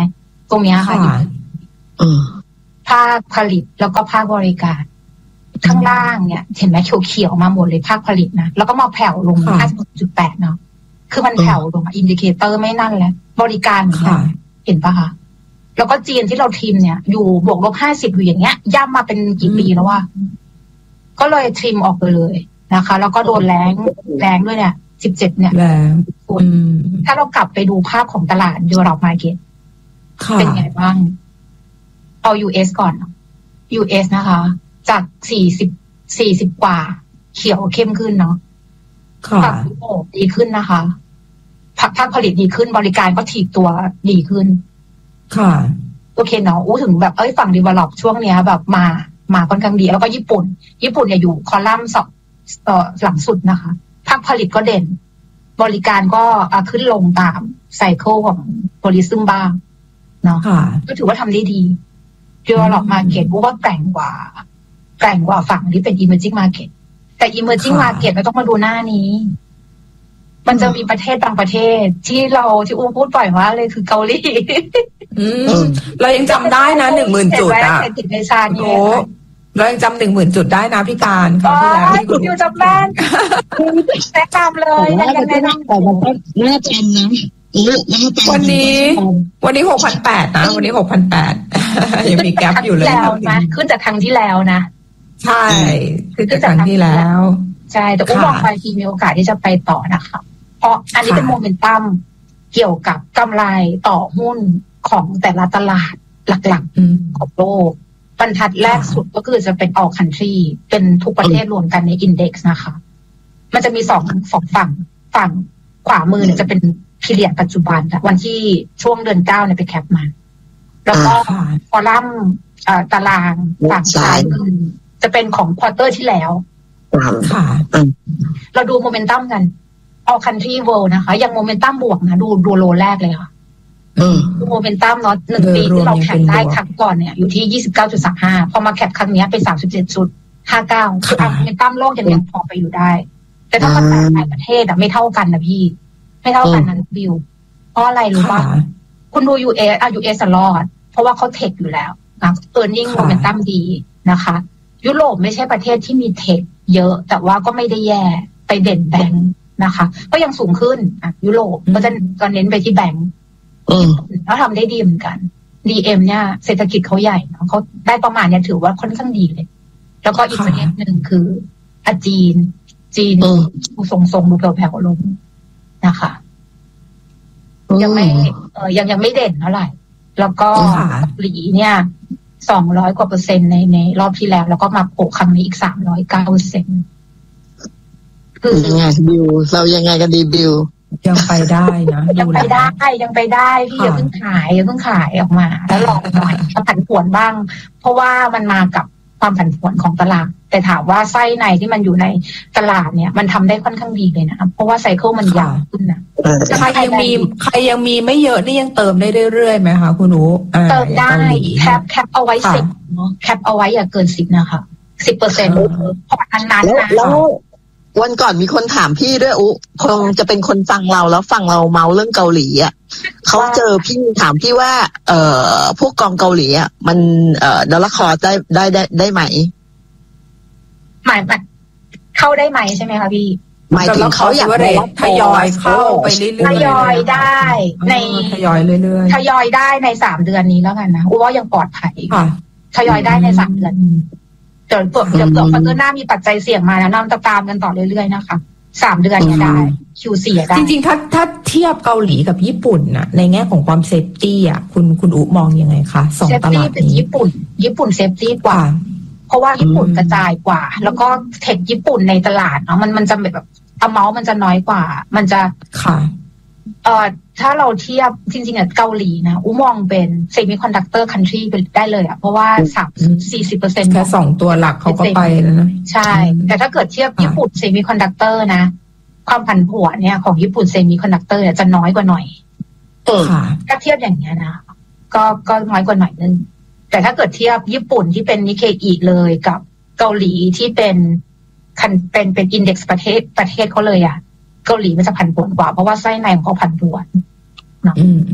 ตรงนี้ค่ะภาคผลิตแล้วก็ภาคบริการข้างล่างเนี่ยเห็นไหมเขียวๆมาหมดเลยภาคผลิตนะแล้วก็มาแผ่วลง ห้าสิบหกจุดแปด เนาะคือมันแผ่วลงอินดิเคเตอร์ไม่นั่นแล้วบริการเนี่ยเห็นปะคะแล้วก็จีนที่เราทีมเนี่ยอยู่บวกลบห้าสิบอยู่อย่างเงี้ยย่ำมาเป็นกี่ปีแล้วว่าก็เลยทริมออกไปเลยนะคะแล้วก็โดนแรงแรงด้วยเนี่ยสิบเจ็ดเนี่ยแรงถ้าเรากลับไปดูภาพของตลาด Europe Market เป็นไงบ้างเอา ยู เอส ก่อน ยู เอส นะคะจากสี่สิบ สี่สิบกว่าเขียวเข้มขึ้นเนาะกับยุโรปดีขึ้นนะคะภาคผลิตดีขึ้นบริการก็ถีบตัวดีขึ้นค่ะโอเคเนาะอู้ถึงแบบเอ้ยฝั่ง develop ช่วงเนี้ยแบบมามาค่อนข้างดีแล้วก็ญี่ปุ่นญี่ปุ่นเนี่ยอยู่คอลัมน์สองเอ่อหลังสุดนะคะภาคผลิตก็เด่นบริการก็ขึ้นลงตามไซเคิลของโพลิซึมบ้างเนาะก็ถือว่าทำได้ดี develop market อู้ว่าแกร่งกว่าแกร่งกว่าฝั่งที่เป็น emerging market แต่ emerging market เราต้องมาดูหน้านี้มันจะมีประเทศบางประเทศที่เราที่อู้พูดบ่อยมากเลยคือเกาหลีเรายังจำได้นะหนึ่งหมื่นจุดอ่ะติดในชาโยเรายังจำหนึ่งหมื่นจุดได้นะพี่การคราวที่แล้วที่คุณอยู่จำแม่นแนะนำเลยนะยังแนะนำแต่มันก็น่าจำนะวันนี้วันนี้หกพันแปดนะวันนี้หกพันแปดยังมีแก๊ปอยู่เลยนะขึ้นจากครั้งที่แล้วนะใช่ขึ้นจากครั้งที่แล้วใช่แต่อุ้มมองไปทีมีโอกาสที่จะไปต่อนะคะเพราะอันนี้เป็นโมเมนตัมเกี่ยวกับกำไรต่อหุ้นของแต่ละตลาดหลักๆของโลกบรรทัดแรกสุดก็คือจะเป็น all country เป็นทุกประเทศรวมกันใน index นะคะมันจะมีสองสองฝั่งฝั่งขวามือเนี่ยจะเป็นพีเรียดปัจจุบันวันที่ช่วงเดือนเก้าเนี่ยไปแคปมาแล้วก็คอลัมน์ตารางฝั่งซ้ายมือจะเป็นของควอเตอร์ที่แล้วค่ะเราดูโมเมนตัมกัน all country world นะคะยังโมเมนตัมบวกนะดูดูโลแรกเลยค่ะดูโมเมนตัมเนาะหนึ่งปีที่เราแคปได้ครั้งก่อนเนี่ยอยู่ที่ ยี่สิบเก้าจุดสามห้า พอมาแคปครั้งนี้เป็น สามสิบเจ็ดจุดห้าเก้า คือโมเมนตัมโลกยังยังพอไปอยู่ได้แต่ถ้ามันแต่ละประเทศอะไม่เท่ากันนะพี่ไม่เท่ากันนั้นบิวเพราะอะไรรู้ป่ะคุณดู ยู เอส อ่ะ ยู เอส รอดเพราะว่าเขาเทคอยู่แล้วนะเออร์นิ่งโมเมนตัมดีนะคะยุโรปไม่ใช่ประเทศที่มีเทคเยอะแต่ว่าก็ไม่ได้แย่ไปเด่นแบงค์นะคะก็ยังสูงขึ้นอ่ะยุโรปก็จะก็เน้นไปที่แบงค์แล้วทำได้ดีเหมือนกัน ดี เอ็ม เนี่ยเศรษฐกิจเขาใหญ่เนาะเขาได้ประมาณเนี่ยถือว่าค่อนข้างดีเลยแล้วก็อีกประเทศหนึ่งคืออาจีนจีนดูทรงๆดูแผ่วๆลงนะคะยังไม่เออยังยังไม่เด่นเท่าไหร่แล้วก็เกาหลีเนี่ยสองร้อยกว่าเปอร์เซ็นต์ในในรอบที่แล้วแล้วก็มาโผล่ครั้งนี้อีกสามร้อยเก้าเปอร์เซ็นต์คือยังไงบิวเรายังไงกันดีบิวยังไปได้นะยังไปได้ยังไปได้พี่อย่าเพิ่งขายอย่าเพิ่งขายออกมาแล้วรอหน่อยผันผวนบ้างเพราะว่ามันมากับความผันผวนของตลาดแต่ถามว่าไส้ในที่มันอยู่ในตลาดเนี่ยมันทำได้ค่อนข้างดีเลยนะเพราะว่าไซเคิลมันยาวขึ้นนะใครยังมีใครยังมีไม่เยอะนี่ยังเติมได้เรื่อยๆไหมคะคุณหนูเติมได้แคปแคปเอาไว้สิบเนาะแคปเอาไว้อย่าเกินสิบนะคะสิบเปอร์เซ็นต์เพราะอันนั้นนะวันก่อนมีคนถามพี่ด้วยอุคงจะเป็นคนฟังเราแล้วฟังเราเมาเรื่องเกาหลีอ่ะเขาเจอพี่ถามพี่ว่าเอ่อพวกกองเกาหลีอ่ะมันเอ่อดอลลาร์คอร์ได้ได้ได้ได้ไหมหมายเข้าได้ไหมใช่ไหมคะพี่หมายถึงเขาอยากทยอยเข้าไปเรื่อยๆทยอยได้ในทยอยเรื่อยๆทยอยได้ในสามเดือนนี้แล้วกันนะว่ายังปลอดภัยทยอยได้ในสามเดือนเดี๋ยวเดี๋ยวเดี๋ยวควอเตอร์หน้ามีปัจจัยเสี่ยงมาแล้วน้องตามกันต่อเรื่อยๆนะคะสามเดือนเนี่ยได้ คิว สี่ ได้จริงๆถ้าถ้าเทียบเกาหลีกับญี่ปุ่นน่ะในแง่ของความเซฟตี้อ่ะคุณคุณอุ๊มองยังไงคะสองตลาดนี้ญี่ปุ่นญี่ปุ่นเซฟตี้กว่าเพราะว่าญี่ปุ่นกระจายกว่าแล้วก็เทคญี่ปุ่นในตลาดเนาะมันมันจะแบบอเมาส์มันจะน้อยกว่ามันจะค่ะเอ่อถ้าเราเทียบจริงๆอ่ะเกาหลีนะอุ้มมองเป็นเซมิคอนดักเตอร์คันทรีไปได้เลยอ่ะเพราะว่าสามสี่สิบเปอร์เซ็นต์แค่สองตัวหลักเขาก็ไปแล้วนะใช่แต่ถ้าเกิดเทียบญี่ปุ่นเซมิคอนดักเตอร์นะความผันผวนเนี่ยของญี่ปุ่นเซมิคอนดักเตอร์จะน้อยกว่าหน่อยเออถ้าเทียบอย่างเงี้ยนะก็ก็น้อยกว่าหน่อยนึงแต่ถ้าเกิดเทียบญี่ปุ่นที่เป็นนิเคอิเลยกับเกาหลีที่เป็นคันเป็นเป็นอินเด็กซ์ประเทศประเทศเขาเลยอ่ะเกาหลีมันจะผันผวนกว่าเพราะว่าไส้ในของเขาผันผวนเนาะ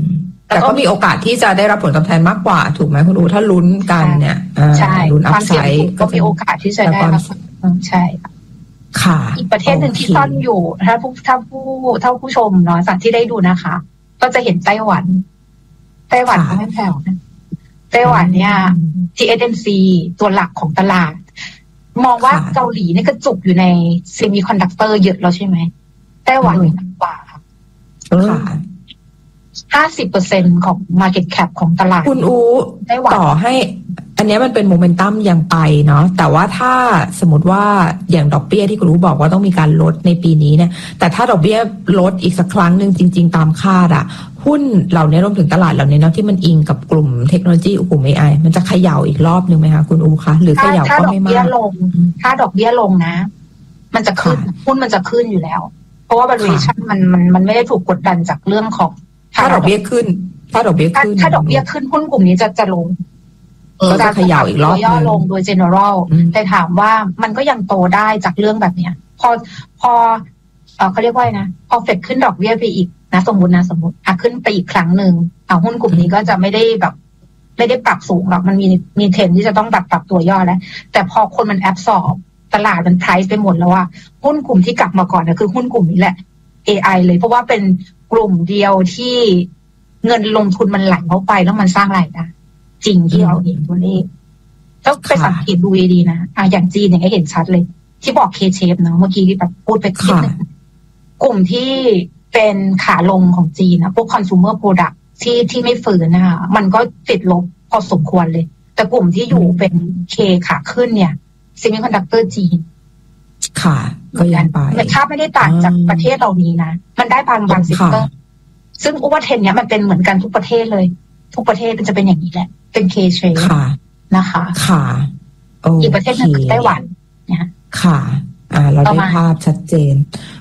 แต่ก็มีโอกาสที่จะได้รับผลตอบแทนมากกว่าถูกไหมคุณอูถ้าลุ้นกันเนี่ยใช่ลุ้นอัพไซด์ก็มีโอกาสที่จะได้รับใช่ค่ะอีกประเทศหนึ่งที่ซ่อนอยู่ถ้าผู้ถ้าผู้ถ้าผู้ชมเนาะสัตว์ที่ได้ดูนะคะก็จะเห็นไต้หวันไต้หวันก็ไม่แผ่วนะไต้หวันเนี่ย ที เอส เอ็ม ซี ตัวหลักของตลาดมองว่าเกาหลีเนี่ยกระจุกอยู่ในเซมิคอนดักเตอร์เยอะแล้วใช่ไหมไต้หวันมากกว่าค่ะห้าสิบเปอร์เซ็นของ market cap ของตลาดคุณอูต่อให้อันนี้มันเป็นโมเมนตัมยังไปเนาะแต่ว่าถ้าสมมติว่าอย่างดอกเบี้ยที่คุณอูบอกว่าต้องมีการลดในปีนี้เนี่ยแต่ถ้าดอกเบี้ยลดอีกสักครั้งหนึ่งจริงๆตามคาดอะหุ้นเหล่านี้รวมถึงตลาดเหล่านี้เนาะที่มันอิงกับกลุ่มเทคโนโลยีกลุ่ม เอ ไอ มันจะเขย่าอีกรอบนึงไหมคะคุณอูคะหรือเขย่าก็ไม่มากถ้าดอกเบี้ยลงถ้าดอกเบี้ยลงนะมันจะขึ้นหุ้นมันจะขึ้นอยู่แล้วเพราะว่า valuation มันมันมันไม่ได้ถูกกดดันจากเรื่องของถ้าดอกเบี้ยขึ้นถ้าดอกเบี้ยขึ้นถ้าดอกเบี้ยขึ้นหุ้นกลุ่มนี้จะจะลงก็จะเขย่าอีกรอบย่อลงโดย general แต่ถามว่ามันก็ยังโตได้จากเรื่องแบบเนี้ยพอพอเออเขาเรียกว่านะพอเฟดขึ้นดอกเบี้ยไปอีกนะสมมตินะสมมติอ่ะขึ้นไปอีกครั้งหนึ่งเอาหุ้นกลุ่มนี้ก็จะไม่ได้แบบไม่ได้ปรับสูงหรอกมันมีมีเทรนที่จะต้องปรับปรับตัวย่อแล้วแต่พอคนมันแอบสอบตลาดมันไพรซ์ไปหมดแล้วว่าหุ้นกลุ่มที่กลับมาก่อนเนี่ยคือหุ้นกลุ่มนี้แหละ เอ ไอ เลยเพราะว่าเป็นกลุ่มเดียวที่เงินลงทุนมันไหลเข้าไปแล้วมันสร้างรายได้จริงที่เราเห็นตัวเลขแล้วไปสังเกตดูดีๆนะอ่ะอย่างจีนเนี่ยเห็นชัดเลยที่บอก K-shape เนาะเมื่อกี้แบบพูดไปคิดนึงกลุ่มที่เป็นขาลงของจีนนะพวก consumer product ที่ที่ไม่ฟื้นนะคะมันก็ติดลบพอสมควรเลยแต่กลุ่มที่อยู่เป็น K ขาขึ้นเนี่ย semiconductor จีนค่ะก็ยังไปแต่ถ้าไม่ได้ต่างจากประเทศเหล่านี้นะมันได้บางบางเซกเตอร์ซึ่งอุปเทนเนี้ยมันเป็นเหมือนกันทุกประเทศเลยทุกประเทศมันจะเป็นอย่างนี้แหละเป็น K-shape นะคะค่ะอีกประเทศนึงคือไต้หวันนะค่ะอ่าเราได้ภาพชัดเจน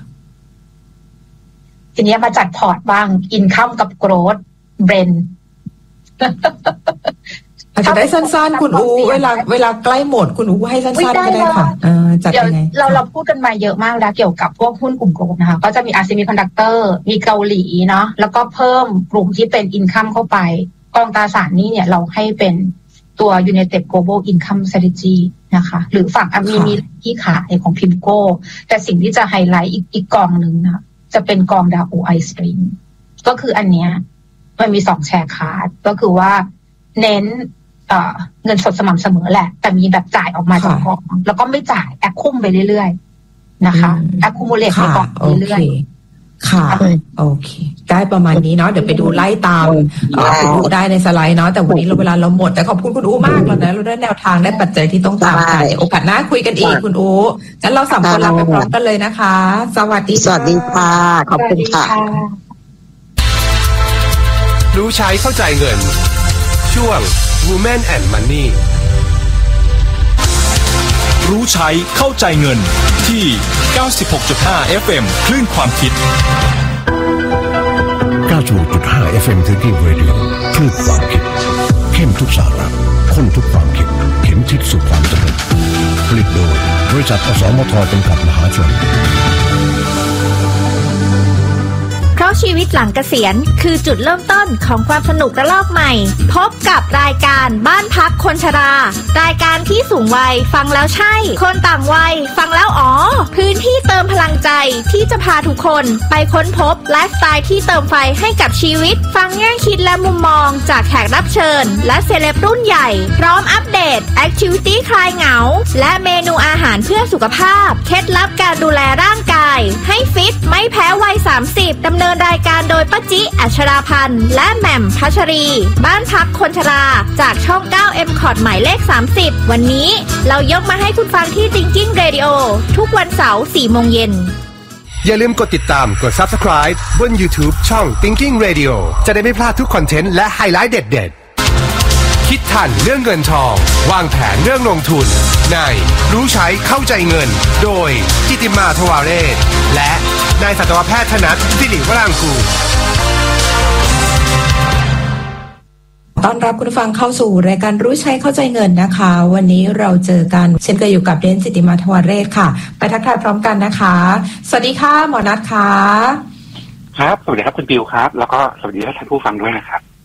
ทีนี้มาจัดพอร์ตบ้างอินคัมกับโกรธเบรนอาจจะได้สั้นๆคุณอูเวลาเวลาใกล้หมดคุณอูให้สั้นๆก็ได้ค่ะจัดยังไงเราเราพูดกันมาเยอะมากแล้วเกี่ยวกับพวกหุ้นกลุ่มโกลด์นะคะก็จะมีอาร์ซีมีคอนดักเตอร์มีเกาหลีเนาะแล้วก็เพิ่มกลุ่มที่เป็นอินคัมเข้าไปกองตราสารนี้เนี่ยเราให้เป็นตัว United Global Income Strategy นะคะหรือฝั่งมีมีที่ขายของพิมโก้แต่สิ่งที่จะไฮไลท์อีกอีกกองหนึ่งนะจะเป็นกองดาว โอ ไอ Stream ก็คืออันเนี้ยมันมีสองแชร์คลาสก็คือว่าเน้นเอ่อเงินสดสม่ำเสมอแหละแต่มีแบบจ่ายออกมาจากกองแล้วก็ไม่จ่ายแอคคุ้มไปเรื่อยๆนะคะแอคคุ้มมูลเลทในกองเรื่อยๆค่ะโอเคได้ประมาณนี้เนาะเดี๋ยวไปดูไล่ตามคุณอูได้ในสไลด์เนาะแต่วันนี้เราเวลาเราหมดแต่ขอบคุณคุณอูมากแล้วนะเราได้แนวทางได้ปัจจัยที่ต้องตามกันโอกาสหน้าคุยกันอีกคุณอูงั้นเราสามคนลาไปพร้อมกันเลยนะคะสวัสดีสวัสดีค่ะขอบคุณค่ะรู้ใช้เข้าใจเงินช่วง Women and Money รู้ใช้เข้าใจเงินที่ เก้าสิบหกจุดห้า เอฟ เอ็ม คลื่นความคิดเก้าสิบหกจุดห้า เอฟ เอ็ม Thinking Radio คลื่นความคิดเข้มทุกสาระข้นทุกความคิดเข็มทิศสู่ความสำเร็จผลิตโดยบริษัทอสมทจำกัดมหาชนเพราะชีวิตหลังเกษียณคือจุดเริ่มต้นของความสนุกระลอกใหม่พบกับรายการบ้านพักคนชรารายการที่สูงวัยฟังแล้วใช่คนต่างวัยฟังแล้วอ๋อพื้นที่เติมพลังใจที่จะพาทุกคนไปค้นพบไลฟ์สไตล์ที่เติมไฟให้กับชีวิตฟังแง่คิดและมุมมองจากแขกรับเชิญและเซเลบรุ่นใหญ่พร้อมอัปเดตแอคทิวิตี้คลายเหงาและเมนูอาหารเพื่อสุขภาพเคล็ดลับการดูแลร่างกายให้ฟิตไม่แพ้วัยสามสิบดำเนินรายการโดยป้าจิอัชราพันธ์และแหม่มพัชรีบ้านพักคนชราจากช่อง เก้า เอ็ม คอร์ด หมายเลขสามสิบวันนี้เรายกมาให้คุณฟังที่ Thinking Radio ทุกวันเสาร์ สี่โมงเย็นอย่าลืมกดติดตามกด Subscribe บน YouTube ช่อง Thinking Radio จะได้ไม่พลาดทุกคอนเทนต์และไฮไลท์เด็ดๆคิดทันเรื่องเงินทองวางแผนเรื่องลงทุนในรู้ใช้เข้าใจเงินโดยจิติมาทวาเรศและนายสัตวแพทย์ธนัทสิริวรางกูลต้อนรับคุณผู้ฟังเข้าสู่รายการรู้ใช้เข้าใจเงินนะคะวันนี้เราเจอกันเช่นเคยอยู่กับเดนจิติมาทวาเรศค่ะไปทักทายพร้อมกันนะคะสวัสดีค่ะหมอนัทค่ะครับสวัสดีครับคุณปิวครับแล้วก็สวัสดีท่านผู้ฟังด้วยนะครับ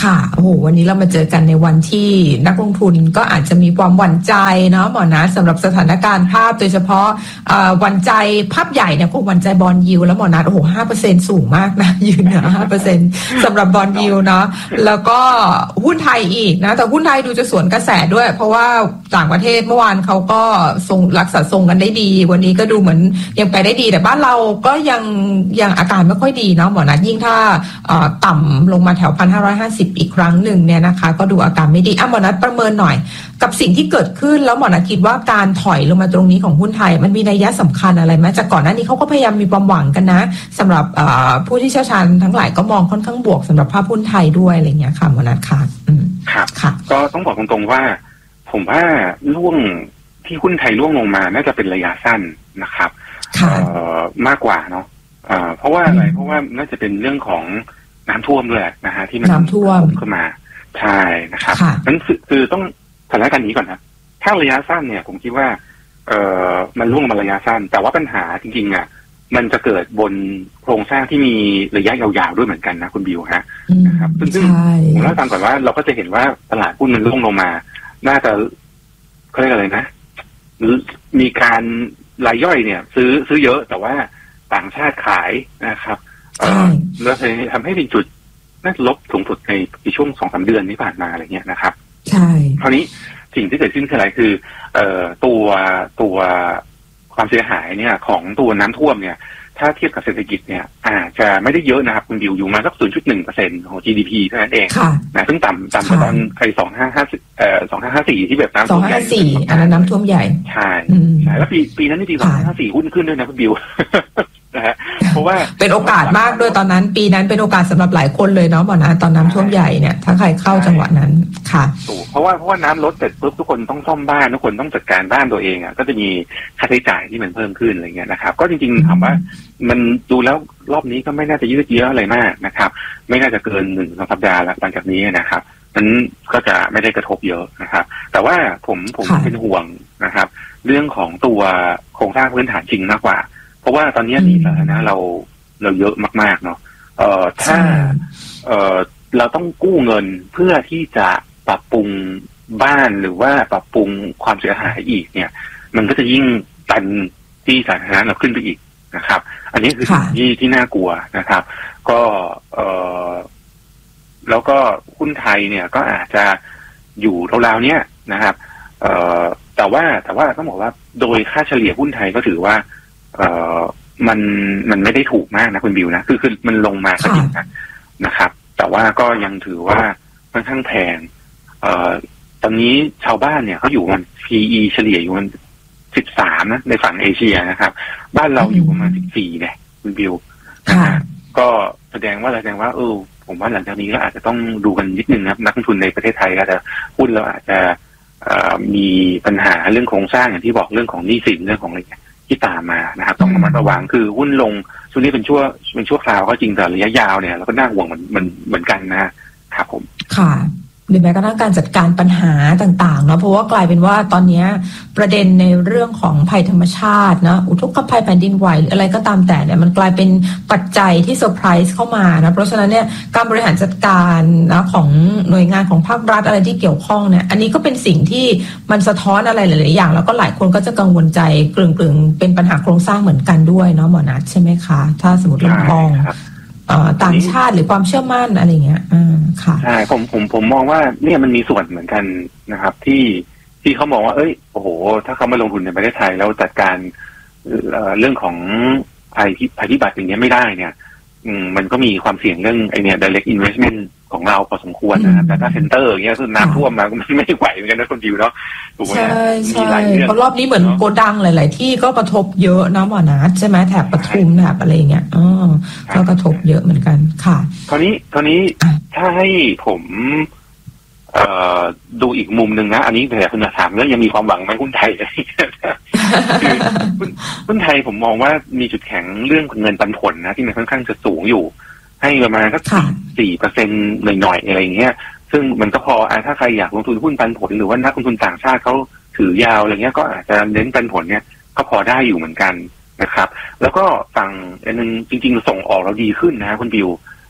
ค่ะโอ้โหวันนี้เรามาเจอกันในวันที่นักลงทุนก็อาจจะมีความหวั่นใจเนาะหมอนะสำหรับสถานการณ์ภาพโดยเฉพาะหวั่นใจภาพใหญ่เนี่ยคงหวั่นใจบอนด์ยิลด์แล้วหมอนะโอ้โห ห้าเปอร์เซ็นต์ สูงมากนะยืนเหนือ ห้าเปอร์เซ็นต์ สำหรับบอนด์ยิลด์เนาะแล้วก็หุ้นไทยอีกนะแต่หุ้นไทยดูจะสวนกระแสด้วยเพราะว่าต่างประเทศเมื่อวานเขาก็ทรงรักษาทรงกันได้ดีวันนี้ก็ดูเหมือนยังไปได้ดีแต่บ้านเราก็ยังยังอาการไม่ค่อยดีเนาะหมอนะยิ่งถ้าต่ำลงมาแถว หนึ่งพันห้าร้อยห้าสิบ อีกครั้งหนึ่งเนี่ยนะคะก็ดูอาการไม่ดีอ่ะหมอนัทประเมินหน่อยกับสิ่งที่เกิดขึ้นแล้วหมอนัทคิดว่าการถอยลงมาตรงนี้ของหุ้นไทยมันมีนัยสำคัญอะไรไหมจากก่อนหน้านี้เขาก็พยายามมีความหวังกันนะสำหรับผู้ที่เชี่ยวชาญทั้งหลายก็มองค่อนข้างบวกสำหรับภาพหุ้นไทยด้วยอะไรเงี้ยค่ะหมอนัทค่ะครับค่ะก็ต้องบอกตรงๆว่าผมว่าล่วงที่หุ้นไทยล่วงลงมาน่าจะเป็นระยะสั้นนะครับมากกว่าเนาะเพราะว่าอะไรเพราะว่าน่าจะเป็นเรื่องของน้ำท่วมด้วยนะฮะที่มันน้ำท่วมขึ้นมาใช่นะครับนั้นคือต้องสถานการณ์นี้ก่อนนะถ้าระยะสั้นเนี่ยผมคิดว่าเอ่อมันล่วงมาระยะสั้นแต่ว่าปัญหาจริงๆอ่ะมันจะเกิดบนโครงสร้างที่มีระยะยาวๆด้วยเหมือนกันนะคุณบิวฮะนะครับซึ่งซึ่งผมเล่าตามก่อนว่าเราก็จะเห็นว่าตลาดหุ้นมันล่วงลงมาน่าจะเขาเรียกอะไรนะมีการรายย่อยเนี่ยซื้อซื้อเยอะแต่ว่าต่างชาติขายนะครับแล้วทำให้เป็นจุดน่าจะลบสูงสุดในในช่วงสองสามเดือนที่ผ่านมาอะไรเงี้ยนะครับใช่คราวนี้สิ่งที่เกิดขึ้นคืออะไรคือเอ่อตัวตัวความเสียหายเนี่ยของตัวน้ำท่วมเนี่ยถ้าเทียบกับเศรษฐกิจเนี่ยอาจจะไม่ได้เยอะนะครับคุณดิวอยู่มาสัก ศูนย์จุดหนึ่งเปอร์เซ็นต์ ของ จี ดี พี เท่านั้นเองนะซึ่งต่ำต่ำกว่าตอนไอ้สองห้าห้าเอ่อสองห้าห้าสี่ที่แบบน้ำท่วมใหญ่สองห้าสี่อันนั้นน้ำท่วมใหญ่ใช่ใช่แล้วปีปีนั้นนี่ปีสองห้าห้าสี่หุ้นขึ้นด้วยนะคุณบิวนะฮะเพราะว่าเป็นโอกาสมากด้วยตอนนั้นปีนั้นเป็นโอกาสสำหรับหลายคนเลยเนาะหมอนะตอนน้ำท่วมใหญ่เนี่ยถ้าใครเข้าจังหวะนั้นค่ะถูกเพราะว่าเพราะว่าน้ำลดเสร็จปุ๊บทุกคนต้องซ่อมบ้านทุกคนต้องจัดการบ้านตัวเองอ่ะก็จะมีค่าใช้จ่ายที่มันเพิ่มขึ้นอะไรเงี้ยนะครับก็จริงๆถามว่ามันดูแล้วรอบนี้ก็ไม่น่าจะยืดเยื้ออะไรมากนะครับไม่น่าจะเกินหนึ่งสัปดาห์หลังจากนี้นะครับนั้นก็จะไม่ได้กระทบเยอะนะครับแต่ว่าผมผมเป็นห่วงนะครับเรื่องของตัวโครงสร้างพื้นฐานจริงมากกว่าเพราะว่าตอนนี้หนี้สาธารณะเราเราเยอะมากๆเนาะเอ่อถ้าเอ่อเราต้องกู้เงินเพื่อที่จะปรับปรุงบ้านหรือว่าปรับปรุงความเสียหายอีกเนี่ยมันก็จะยิ่งตันที่สาธารณะเราขึ้นไปอีกนะครับอันนี้คือสิ่งที่ที่น่ากลัวนะครับก็เอ่อแล้วก็หุ้นไทยเนี่ยก็อาจจะอยู่ราวๆเนี้ยนะครับเอ่อแต่ว่าแต่ว่าต้องบอกว่าโดยค่าเฉลี่ยหุ้นไทยก็ถือว่าเอ่อมันมันไม่ได้ถูกมากนะคุณบิวนะคือคือมันลงมาก็จริงนะนะครับแต่ว่าก็ยังถือว่าค่อนข้างแพงเอ่อตอนนี้ชาวบ้านเนี่ยเขาอยู่มัน พี อี เฉลี่ยอยู่มันสิบสามนะในฝั่งเอเชียนะครับบ้านเราอยู่ประมาณสิบสี่เนี่ยคุณบิวนะฮะก็แสดงว่าแสดงว่าเออผมว่าหลังจากนี้ก็อาจจะต้องดูกันนิดนึงนะครับนักลงทุนในประเทศไทยก็จะหุ้นเราอาจจะมีปัญหาเรื่องโครงสร้างอย่างที่บอกเรื่องของหนี้สินเรื่องของอะไรที่ตามมานะครับต้องระมัดระวังคือหุ้นลงช่วงนี้เป็นชั่วเป็นชั่วคราวก็จริงแต่ระยะยาวเนี่ยเราก็น่าห่วงเหมือนเหมือนเหมือนกันนะครับผมค่ะหรือแม้กระทั่งการจัดการปัญหาต่างๆเนาะเพราะว่ากลายเป็นว่าตอนนี้ประเด็นในเรื่องของภัยธรรมชาตินะอุทกภัยแผ่นดินไหวหรืออะไรก็ตามแต่เนี่ยมันกลายเป็นปัจจัยที่เซอร์ไพรส์เข้ามานะเพราะฉะนั้นเนี่ยการบริหารจัดการนะของหน่วยงานของภาครัฐอะไรที่เกี่ยวข้องเนี่ยอันนี้ก็เป็นสิ่งที่มันสะท้อนอะไรหลายๆอย่างแล้วก็หลายคนก็จะกังวลใจกลึงๆเป็นปัญหาโครงสร้างเหมือนกันด้วยเนาะหมอนัทใช่ไหมคะถ้าสมมติเรามองต่างชาติหรือความเชื่อมั่นอะไรเงี้ยอ่าค่ะใช่ผมผมผมมองว่าเนี่ยมันมีส่วนเหมือนกันนะครับที่ที่เขามองว่าเอ้ยโอ้โหถ้าเขามาลงทุนในประเทศไทยแล้วจัดการเรื่องของภัยภัยพิบัติอย่างเงี้ยไม่ได้เนี่ยอืมมันก็มีความเสี่ยงเรื่องไอเนี่ย direct investment ของเราพอสมควรนะครับ data center อย่างเงี้ยคือน้ำท่วมมาก็ไม่ไหวเหมือนกันนะคนดิวเนาะถูกไหมใช่ใช่เพราะรอบนี้เหมือนโกดังหลายๆที่ก็กระทบเยอะนะหมอนัทใช่ไหมแถบปทุมแถบอะไรเงี้ยอ๋อก็กระทบเยอะเหมือนกันค่ะคราวนี้คราวนี้ถ้าให้ผมเอ่อดูอีกมุมหนึ่งนะอันนี้แต่คุณถามแล้วยังมีความหวังไหมหุ้นไทยคือหุ้นไทยผมมองว่ามีจุดแข็งเรื่องเงินปันผลนะที่มันค่อนข้างจะสูงอยู่ให้ประมาณสักสี่เปอร์เซ็นต์หน่อยๆอะไรอย่างเงี้ยซึ่งมันก็พอถ้าใครอยากลงทุนหุ้นปันผลหรือว่านักลงทุนต่างชาติเขาถือยาวอะไรเงี้ยก็อาจจะเน้นปันผลเนี่ยก็พอได้อยู่เหมือนกันนะครับแล้วก็ฝั่งอันนึงจริงๆส่งออกเราดีขึ้นนะคุณบิว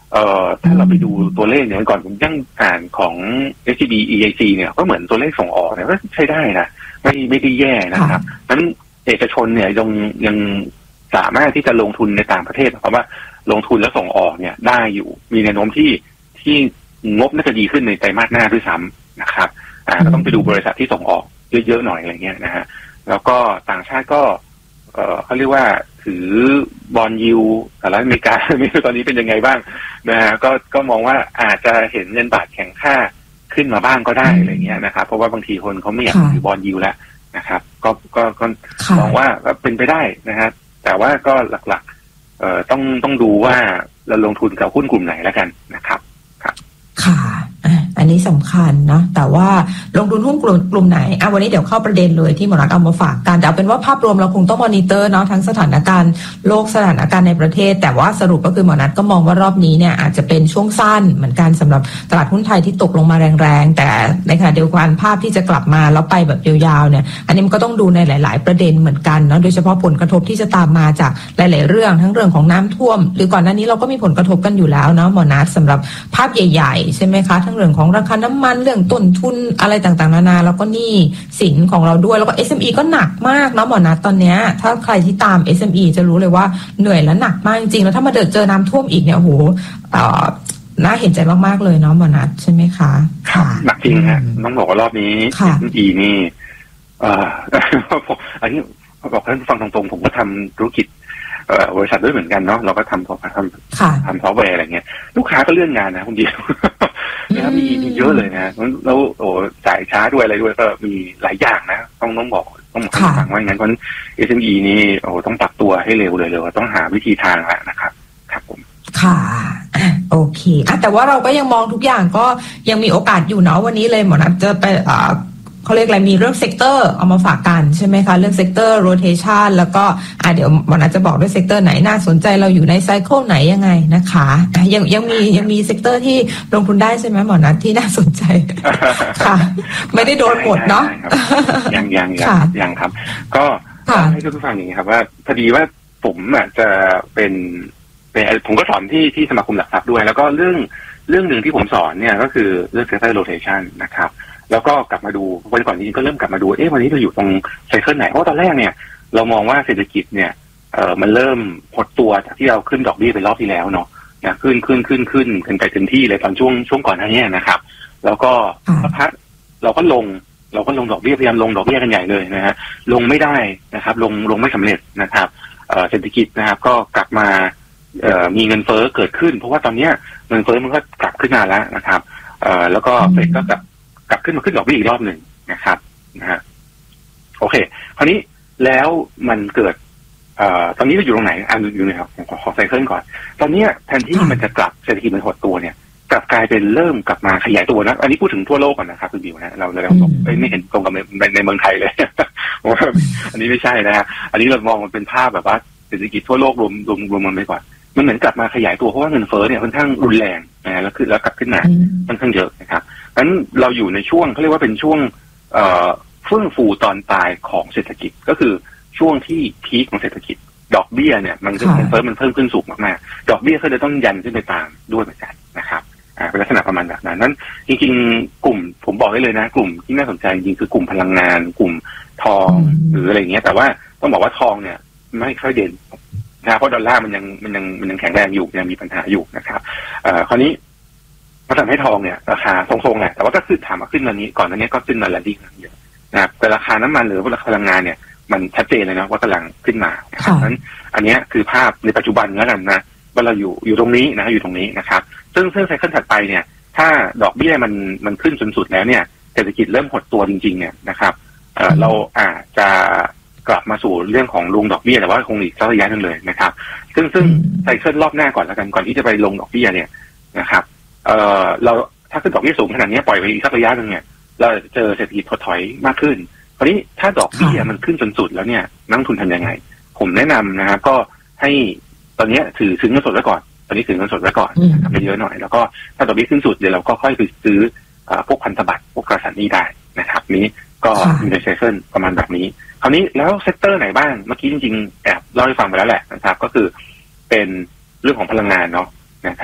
เอ่อถ้าเราไปดูตัวเลขเนี่ยก่อนผมยังอ่านของ เอส ซี บี อี ไอ ซี เนี่ยก็เหมือนตัวเลขส่งออกเนี่ยก็ใช้ได้นะไม่ไม่ได้แย่นะครับนั้นเอกชนเนี่ยยังยังสามารถที่จะลงทุนในต่างประเทศเพราะว่าลงทุนแล้วส่งออกเนี่ยได้อยู่มีแนวโน้มที่ที่งบน่าจะดีขึ้นในไตรมาสหน้าด้วยซ้ำนะครับอ่าก็ต้องไปดูบริษัทที่ส่งออกเยอะๆหน่อยอะไรเงี้ยนะฮะแล้วก็ต่างชาติก็เออเขาเรียกว่าถือบอนด์ยิลด์สหรัฐอเมริกาไม่รู้ตอนนี้เป็นยังไงบ้างนะฮะก็ก็มองว่าอาจจะเห็นเงินบาทแข็งค่าขึ้นมาบ้างก็ได้อะไรเงี้ยนะครับเพราะว่าบางทีคนเขาไม่อยากถือบอนด์ยิลด์แล้วนะครับก็ก็ก็มองว่าเป็นไปได้นะฮะแต่ว่าก็หลักๆเอ่อต้องต้องดูว่าเราลงทุนกับหุ้นกลุ่มไหนแล้วกันนะครับครับค่ะอันนี้สำคัญนะแต่ว่าลงทุนหุ้นกลุ่มกลุ่มไหนอ่ะวันนี้เดี๋ยวเข้าประเด็นเลยที่หมอรัฐเอามาฝากกันแต่เอาเป็นว่าภาพรวมเราคงต้องมอนิเตอร์เนาะทั้งสถานการณ์โลกสถานการณ์ในประเทศแต่ว่าสรุปก็คือหมอรัฐก็มองว่ารอบนี้เนี่ยอาจจะเป็นช่วงสั้นเหมือนกันสำหรับตลาดหุ้นไทยที่ตกลงมาแรงๆแต่ในขณะเดียวกันภาพที่จะกลับมาแล้วไปแบบยาวๆเนี่ยอันนี้มันก็ต้องดูในหลายๆประเด็นเหมือนกันเนาะโดยเฉพาะผลกระทบที่จะตามมาจากหลายๆเรื่องทั้งเรื่องของน้ำท่วมหรือก่อนหน้านี้เราก็มีผลกระทบกันอยู่แล้วเนาะหมอรัฐสำหรับภาพใหญ่ๆใช่ไหมคะทั้งเรื่องของราคาน้ำมันเรื่องต้นทุนอะไรต่างๆนานาแล้วก็หนี้สินของเราด้วยแล้วก็ เอส เอ็ม อี ก็หนักมากเนาะหมอนัทตอนเนี้ยถ้าใครที่ตาม เอส เอ็ม อี จะรู้เลยว่าเหนื่อยและหนักมากจริงๆแล้วถ้ามาเดินเจอน้ำท่วมอีกเนี่ยโอ้โหน่าเห็นใจมากๆเลยเนาะหมอนัทใช่ไหมคะค่ะหนักจริงฮะต้องบอกว่ารอบนี้ เอส เอ็ม อี นี่เอ่ออันนี้บอกท่านฟังตรงๆผมก็ทำธุรกิจบริษัทด้วยเหมือนกันเนาะเราก็ทำทำทำซอฟต์แวร์อะไรเงี้ยลูกค้าก็เลื่อนงานนะคุณเดียวนะครับมีมีเยอะเลยนะแล้วโอ้จ่ายช้าด้วยอะไรด้วยก็มีหลายอย่างนะต้องต้องบอกต้องบอกฟังว่าอย่างนั้นเพราะ เอส เอ็ม อี นี่โอ้ต้องปรับตัวให้เร็วเลยเลยต้องหาวิธีทางแล้วนะครับครับผมค่ะโอเคแต่ว่าเราก็ยังมองทุกอย่างก็ยังมีโอกาสอยู่เนาะวันนี้เลยหมอนัทจะไปเขาเรียกอะไรมีเรื่องเซกเตอร์เอามาฝากกันใช่ไหมคะเรื่องเซกเตอร์โรเทชันแล้วก็อ่ะเดี๋ยววันนั้นจะบอกด้วยเซกเตอร์ไหนน่าสนใจเราอยู่ในไซเคิลไหนยังไงนะคะยังยังมียังมีเซกเตอร์ที่ลงทุนได้ใช่ไหมหมอนัทที่น่าสนใจค่ะไม่ได้โดนหมดเนาะยังยังยังยังครับก็ให้ทุกท่านฟังอย่างนี้ครับว่าพอดีว่าผมอ่ะจะเป็นเป็นผมก็สอนที่ที่สมาคมหลักทรัพย์ด้วยแล้วก็เรื่องเรื่องหนึ่งที่ผมสอนเนี่ยก็คือเรื่องเซกเตอร์โรเทชันนะครับแล้วก็กลับมาดูวันก่อนนี้ก็เริ่มกลับมาดูเอ๊ะวันนี้เราอยู่ตรงไซเคิลไหนเพราะตอนแรกเนี่ยเรามองว่าเศรษฐกิจเนี่ยเอ่อมันเริ่มหดตัวจากที่เราขึ้นดอกเบี้ยไปรอบที่แล้วเนาะนะขึ้นขึ้นขึ้นขึ้นกันไปเต็มที่เลยตอนช่วงช่วงก่อนหน้านี้นะครับแล้วก็สักพักเราก็ลงเราก็ลงดอกเบี้ยพยายามลงดอกเบี้ยกันใหญ่เลยนะฮะลงไม่ได้นะครับลงลงไม่สำเร็จนะครับเอ่อเศรษฐกิจนะครับก็กลับมาเอ่อมีเงินเฟ้อเกิดขึ้นเพราะว่าตอนนี้เงินเฟ้อมันก็กลับขึ้นมาแล้วนะครับเอ่อแล้วก็เฟดก็กลับกลับขึ้นมาขึ้นดอกเบี้ยอีกรอบหนึ่งนะครับนะฮะโอเคคราวนี้แล้วมันเกิดเอ่อตอนนี้เราอยู่ตรงไหนอ่านอยู่เลยครับขอขอไซเคิลก่อนตอนนี้แทนที่มันจะกลับเศรษฐกิจมันหดตัวเนี่ยกลับกลายเป็นเริ่มกลับมาขยายตัวนะอันนี้พูดถึงทั่วโลกก่อนนะครับคุณบิวนะเราเราไม่เห็นตรงกับในในเมืองไทยเลยว่าอันนี้ไม่ใช่นะฮะอันนี้เรามองมันเป็นภาพแบบว่าเศรษฐกิจทั่วโลกรวมรวมรวมมันไปก่อนมันเหมือนกลับมาขยายตัวเพราะว่าเงินเฟ้อเนี่ยค่อนข้างรุนแรงนะแล้วคือแล้วกลับขึ้นมาค่อนข้างเยอะนะครับงั้นเราอยู่ในช่วงเขาเรียกว่าเป็นช่วงเอ่อเฟื่องฟูตอนปลายของเศรษฐกิจก็คือช่วงที่พีคของเศรษฐกิจดอกเบี้ยเนี่ยมันเงินเฟ้อมันเพิ่มขึ้นสูงมากๆดอกเบี้ยก็จะต้องยันขึ้นไปตามด้วยเหมือนกันนะครับอ่าเป็นลักษณะประมาณแบบนั้นนั้นจริงๆกลุ่มผมบอกได้เลยนะกลุ่มที่น่าสนใจจริงๆคือกลุ่มพลังงานกลุ่มทองหรืออะไรเงี้ยแต่ว่าต้องบอกว่าทองเนี่ยไม่ค่อยเด่นนะเพราะดอลลาร์มันยังมันยังมันยังแข็งแรงอยู่ยังมีปัญหาอยู่นะครับเอ่อคราวนี้มันทำให้ทองเนี่ยราคาทรงๆแหละแต่ว่าก็ขึ้นถามมาขึ้นวันนี้ก่อนหน้านี้ก็ขึ้นมาแล้วดีเยอะนะครับแต่ราคาน้ำมันหรือราคาพลังงานเนี่ยมันชัดเจนเลยนะว่ากำลังขึ้นมาเพราะฉะนั้นอันนี้คือภาพในปัจจุบันแล้วกันนะว่าเราอยู่อยู่ตรงนี้นะอยู่ตรงนี้นะครับซึ่งซึ่งไซเคิลถัดไปเนี่ยถ้าดอกเบี้ยมันมันขึ้นจนสุดแล้วเนี่ยเศรษฐกิจเริ่มหดตัวจริงๆเนี่ยนะครับเอ่อเราอาจจะกลับมาสู่เรื่องของลงดอกเบี้ยแต่ว่าคงอีกสักระยะนึงเลยนะครับซึ่งซึ่งไซเคิลรอบหน้าก่อนแล้วกันก่อนที่จะไปลงดอกเบี้ยเนี่ยนะครับเอ่อเราถ้าขึ้นดอกเบี้ยสูงขนาดนี้ปล่อยไปอีกสักระยะนึงเนี่ยเราจะเจอเศรษฐกิจถดถอยมากขึ้นคราวนี้ถ้าดอกเบี้ยมันขึ้นจนสุดแล้วเนี่ยนักลงทุนทำยังไงผมแนะนำนะครับก็ให้ตอนนี้ถือซื้อเงินสดไว้ก่อนตอนนี้ถือเงินสดไว้ก่อนทำไปเยอะหน่อยแล้วก็ถ้าดอกเบี้ยขึ้นสุดเดี๋ยวเราก็ค่อยไปซื้อพวกพันธบัตรพวกตราสารหนี้ได้นะครับนี้ก็มีในไซเคิลประมาณแบบนี้คราวนี้แล้วเซกเตอร์ไหนบ้างเมื่อกี้จริงๆแอบเล่าให้ฟังไปแล้วแหละนะครับก็คือเป็นเรื่องของพลังงานเนาะนะครับ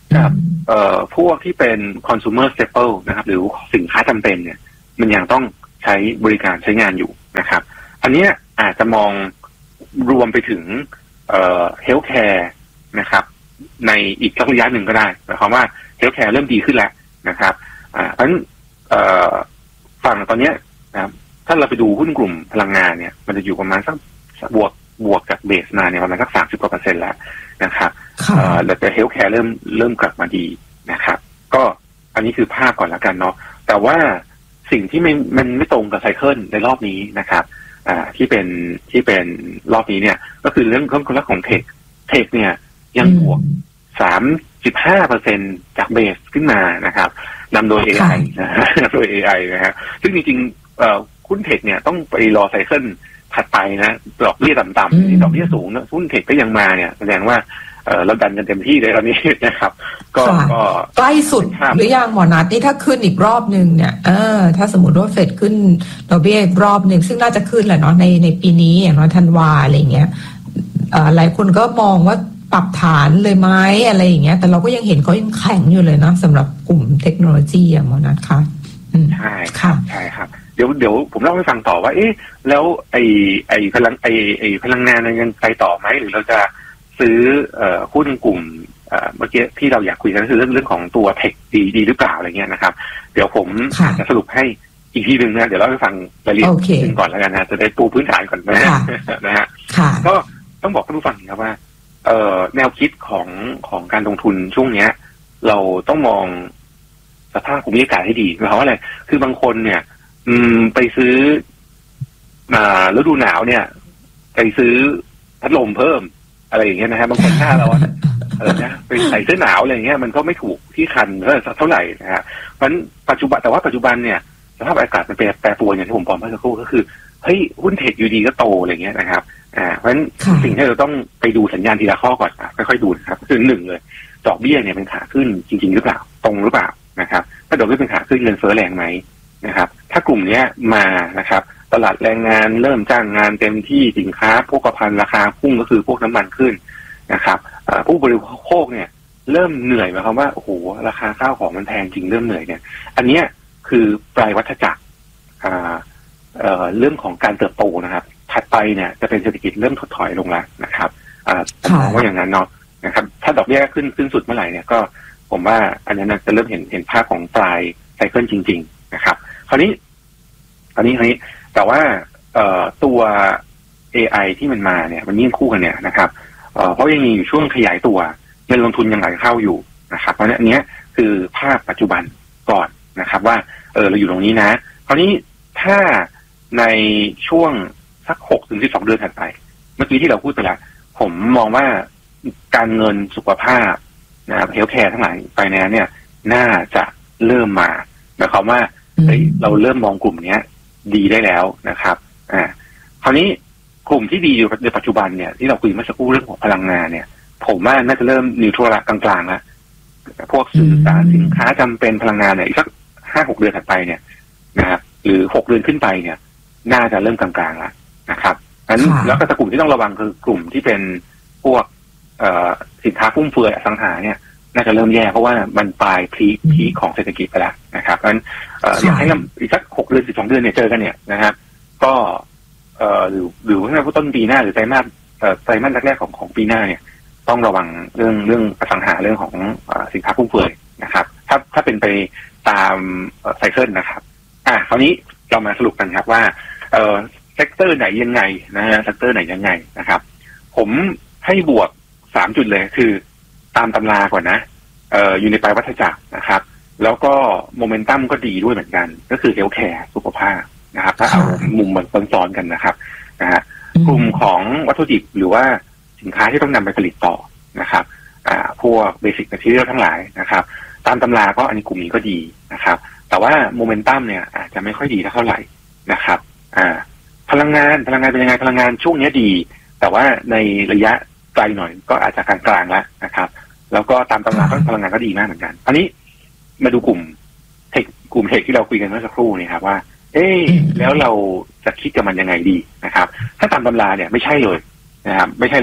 กับเอ่อพวกที่เป็น consumer staple นะครับหรือสินค้าจำเป็นเนี่ยมันยังต้องใช้บริการใช้งานอยู่นะครับอันนี้อาจจะมองรวมไปถึงเอ่อ healthcare นะครับในอีกระยะหนึ่งก็ได้หมายความว่า healthcare เริ่มดีขึ้นแล้วนะครับอ่าเพราะฉะนั้นเอ่อฝั่งตอนนี้นะครับถ้าเราไปดูหุ้นกลุ่มพลังงานเนี่ยมันจะอยู่ประมาณสักบวกบวกจากเบสมาเนี่ยประมาณสักสามสิบกว่าเปอร์เซ็นต์แล้วนะครับเอ่อแต่ healthcare เริ่มเริ่มกลับมาดีนะครับก็อันนี้คือภาพก่อนแล้วกันเนาะแต่ว่าสิ่งที่ไม่มันไม่ตรงกับไซเคิลในรอบนี้นะครับอ่าที่เป็นที่เป็นรอบนี้เนี่ยก็คือเรื่องเรื่องของเทคเทคเนี่ยยังบวกสามสิบห้าเปอร์เซ็นจากเบสขึ้นมานะครับนำโดย เอ ไอ นะฮะนำโดย เอ ไอ นะฮะซึ่งจริงๆเอ่อหุ้นเทคเนี่ยต้องไปรอไซเคิลถัดไปนะดอกเบี้ยต่ำๆดอกเบี้ยสูงนะหุ้นเทคก็ยังมาเนี่ยแสดงว่าเออเราดันกันเต็มที่เลยตอนนี้นะครับก็ก็ใกล้สุดหรือยังหมอนัทนี่ถ้าขึ้นอีกรอบหนึ่งเนี่ยเออถ้าสมมติว่าเฟดขึ้นดอกเบี้ยอีกรอบหนึ่งซึ่งน่าจะขึ้นแหละเนาะในในปีนี้อย่างน้อยธันวาอะไรเงี้ยเอ่อหลายคนก็มองว่าปรับฐานเลยไหมอะไรอย่างเงี้ยแต่เราก็ยังเห็นเขายังแข็งอยู่เลยนะสำหรับกลุ่มเทคโนโลยีอย่างหมอนัทค่ะใช่ค่ะใช่ครับเดี๋ยวเดี๋ยวผมเล่าให้ฟังต่อว่าเอ๊ะแล้วไอ้ไอ้พลังไอ้ไอ้พลังงานยังไปต่อไหมหรือเราจะซื้อเอ่อหุ้นกลุ่มเอ่อเมื่อกี้ที่เราอยากคุยกันก็คือเรื่องเรื่องของตัวเทคดีดีหรือเปล่าอะไรเงี้ยนะครับเดี๋ยวผมจะสรุปให้อีกทีหนึ่งนะเดี๋ยวเล่าให้ฟังรายละเอียดนึงก่อนแล้วกันนะจะได้ปูพื้นฐานก่อนนะนะฮะก็ต้องบอกท่านผู้ฟังครับว่าเอ่อแนวคิดของของการลงทุนช่วงเนี้ยเราต้องมองสภาพภูมิอากาศให้ดีหมายความว่าอะไรคือบางคนเนี่ยอืมไปซื้อมาฤดูหนาวเนี่ยไปซื้อพัดลมเพิ่มอะไรอย่างเงี้ยนะฮะบางคนหน้าเราเออนะไปใส่เสื้อหนาวอะไรเงี้ยมันก็ไม่ถูกที่คันเท่าไหร่นะฮะเพราะฉะนั้นปัจจุบันแต่ว่าปัจจุบันเนี่ยสภาพอากาศมันแปรแปรปรวนอย่างที่ผมบอกเมื่อสักครู่ก็คือเฮ้ยหุ้นเทคอยู่ดีก็โตอะไรเงี้ยนะครับอ่าเพราะฉะนั้นสิ่งที่เราต้องไปดูสัญญาณทีละข้อก่อนนะค่อยๆดูนะครับคือหนึ่งเลยดอกเบี้ยเนี่ยเป็นขาขึ้นจริงๆหรือเปล่าตรงหรือเปล่านะครับถ้าดอกเบี้ยเป็นขาขึ้นเงินเฟ้อแรงไหมนะครับถ้ากลุ่มเนี้ยมานะครับตลาดแรงงานเริ่มจ้างงานเต็มที่สินค้าโภคภัณฑ์ราคาพุ่งก็คือพวกน้ำมันขึ้นนะครับผู้บริโภคเนี่ยเริ่มเหนื่อยหมายความว่าโอ้โหราคาข้าวของมันแพงจริงเริ่มเหนื่อยเนี่ยอันเนี้ยคือปลายวัฏจักรเรื่องของการเติบโตนะครับถัดไปเนี่ยจะเป็นเศรษฐกิจเริ่มถดถอยลงแล้วนะครับผมมองว่าอย่างนั้นเนาะนะครับถ้าดอกเบี้ยขึ้นขึ้นสุดเมื่อไหร่เนี่ยก็ผมว่าอันนั้นจะเริ่มเห็นเห็นภาพของปลายไซเคิลจริงๆนะครับคราวนี้คราวนี้คราวนี้แต่ว่าตัว เอ ไอ ที่มันมาเนี่ยมันยิ่งคู่กันเนี่ยนะครับเพราะยังมีอยู่ช่วงขยายตัวเงินลงทุนยังไหลเข้าอยู่นะครับเพราะอันนี้คือภาพปัจจุบันก่อนนะครับว่าเออเราอยู่ตรงนี้นะคราวนี้ถ้าในช่วงสักหกถึงสิบสองเดือนถัดไปเมื่อกี้ที่เราพูดไปแล้วผมมองว่าการเงินสุขภาพนะครับเฮลท์แคร์ทั้งหลายไปในนั้นเนี่ยน่าจะเริ่มมาหมายความว่าเฮ้ยเราเริ่มมองกลุ่มเนี้ยดีได้แล้วนะครับอ่าคราวนี้กลุ่มที่ดีอยู่ในปัจจุบันเนี่ยที่เราคุยเมื่อสักครู่เรื่องของพลังงานเนี่ยผมว่าน่าจะเริ่มนิวทรัลกลางๆแล้วพวกสื่อสารสินค้าจำเป็นพลังงานเนี่ยอีกสักห้าหกเดือนถัดไปเนี่ยนะครับหรือหกเดือนขึ้นไปเนี่ยน่าจะเริ่มกลางๆแล้วนะครับงั้นแล้วก็กลุ่มที่ต้องระวังคือกลุ่มที่เป็นพวกเอ่อสินค้าฟุ่มเฟือยอสังหาเนี่ยน่าจะเริ่มแย่เพราะว่ามันปลายพีคพีคของเศรษฐกิจไปแล้วนะครับงั้นอยากให้อีกสักหกเดือนสิบสองเดือนเนี่ยเจอกันเนี่ยนะครับก็เอ่อหรือหรือว่าต้นปีหน้าหรือไตรมาสเอ่อไตรมาสแรกๆของของปีหน้าเนี่ยต้องระวังเรื่องเรื่องอสังหาเรื่องของสินค้าฟุ่มเฟือยนะครับถ้าถ้าเป็นไปตามไซเคิลนะครับอ่ะคราวนี้เรามาสรุปกันครับว่าเอ่อเซกเตอร์ไหนยังไงนะฮะเซกเตอร์ไหนยังไงนะครับผมให้บวกสามจุดเลยคือตามตำราก่อนนะเอ่ออยู่ในปลายวัฏจักรนะครับแล้วก็โมเมนตัมก็ดีด้วยเหมือนกันก็คือเฮลท์แคร์สุขภาพนะครับถ้าเอามุมมันซ้อนๆกันนะครับนะฮะกลุ่มของวัตถุดิบหรือว่าสินค้าที่ต้องนำไปผลิตต่อนะครับอ่าพวกเบสิกแมททีเรียลทั้งหลายนะครับตามตำราก็อันนี้กลุ่มนี้ก็ดีนะครับแต่ว่าโมเมนตัมเนี่ยอาจจะไม่ค่อยดีเท่าไหร่นะครับอ่าพลังงานพลังงานเป็นยังไงพลังงานช่วงนี้ดีแต่ว่าในระยะไกลหน่อยก็อาจจะกลางๆแล้วนะครับแล้วก็ตามตำราก็พลังงานก็ดีมากเหมือนกันอันนี้มาดูกลุ่มเทคกลุ่มเทคที่เราคุยกันเมื่อสักครู่นี่ครับว่าเอ๊ะแล้วเราจะคิดกับมันยังไงดีนะครับถ้าตามตำราเนี่ยไม่ใช่เลยนะครับไม่ใช่เลย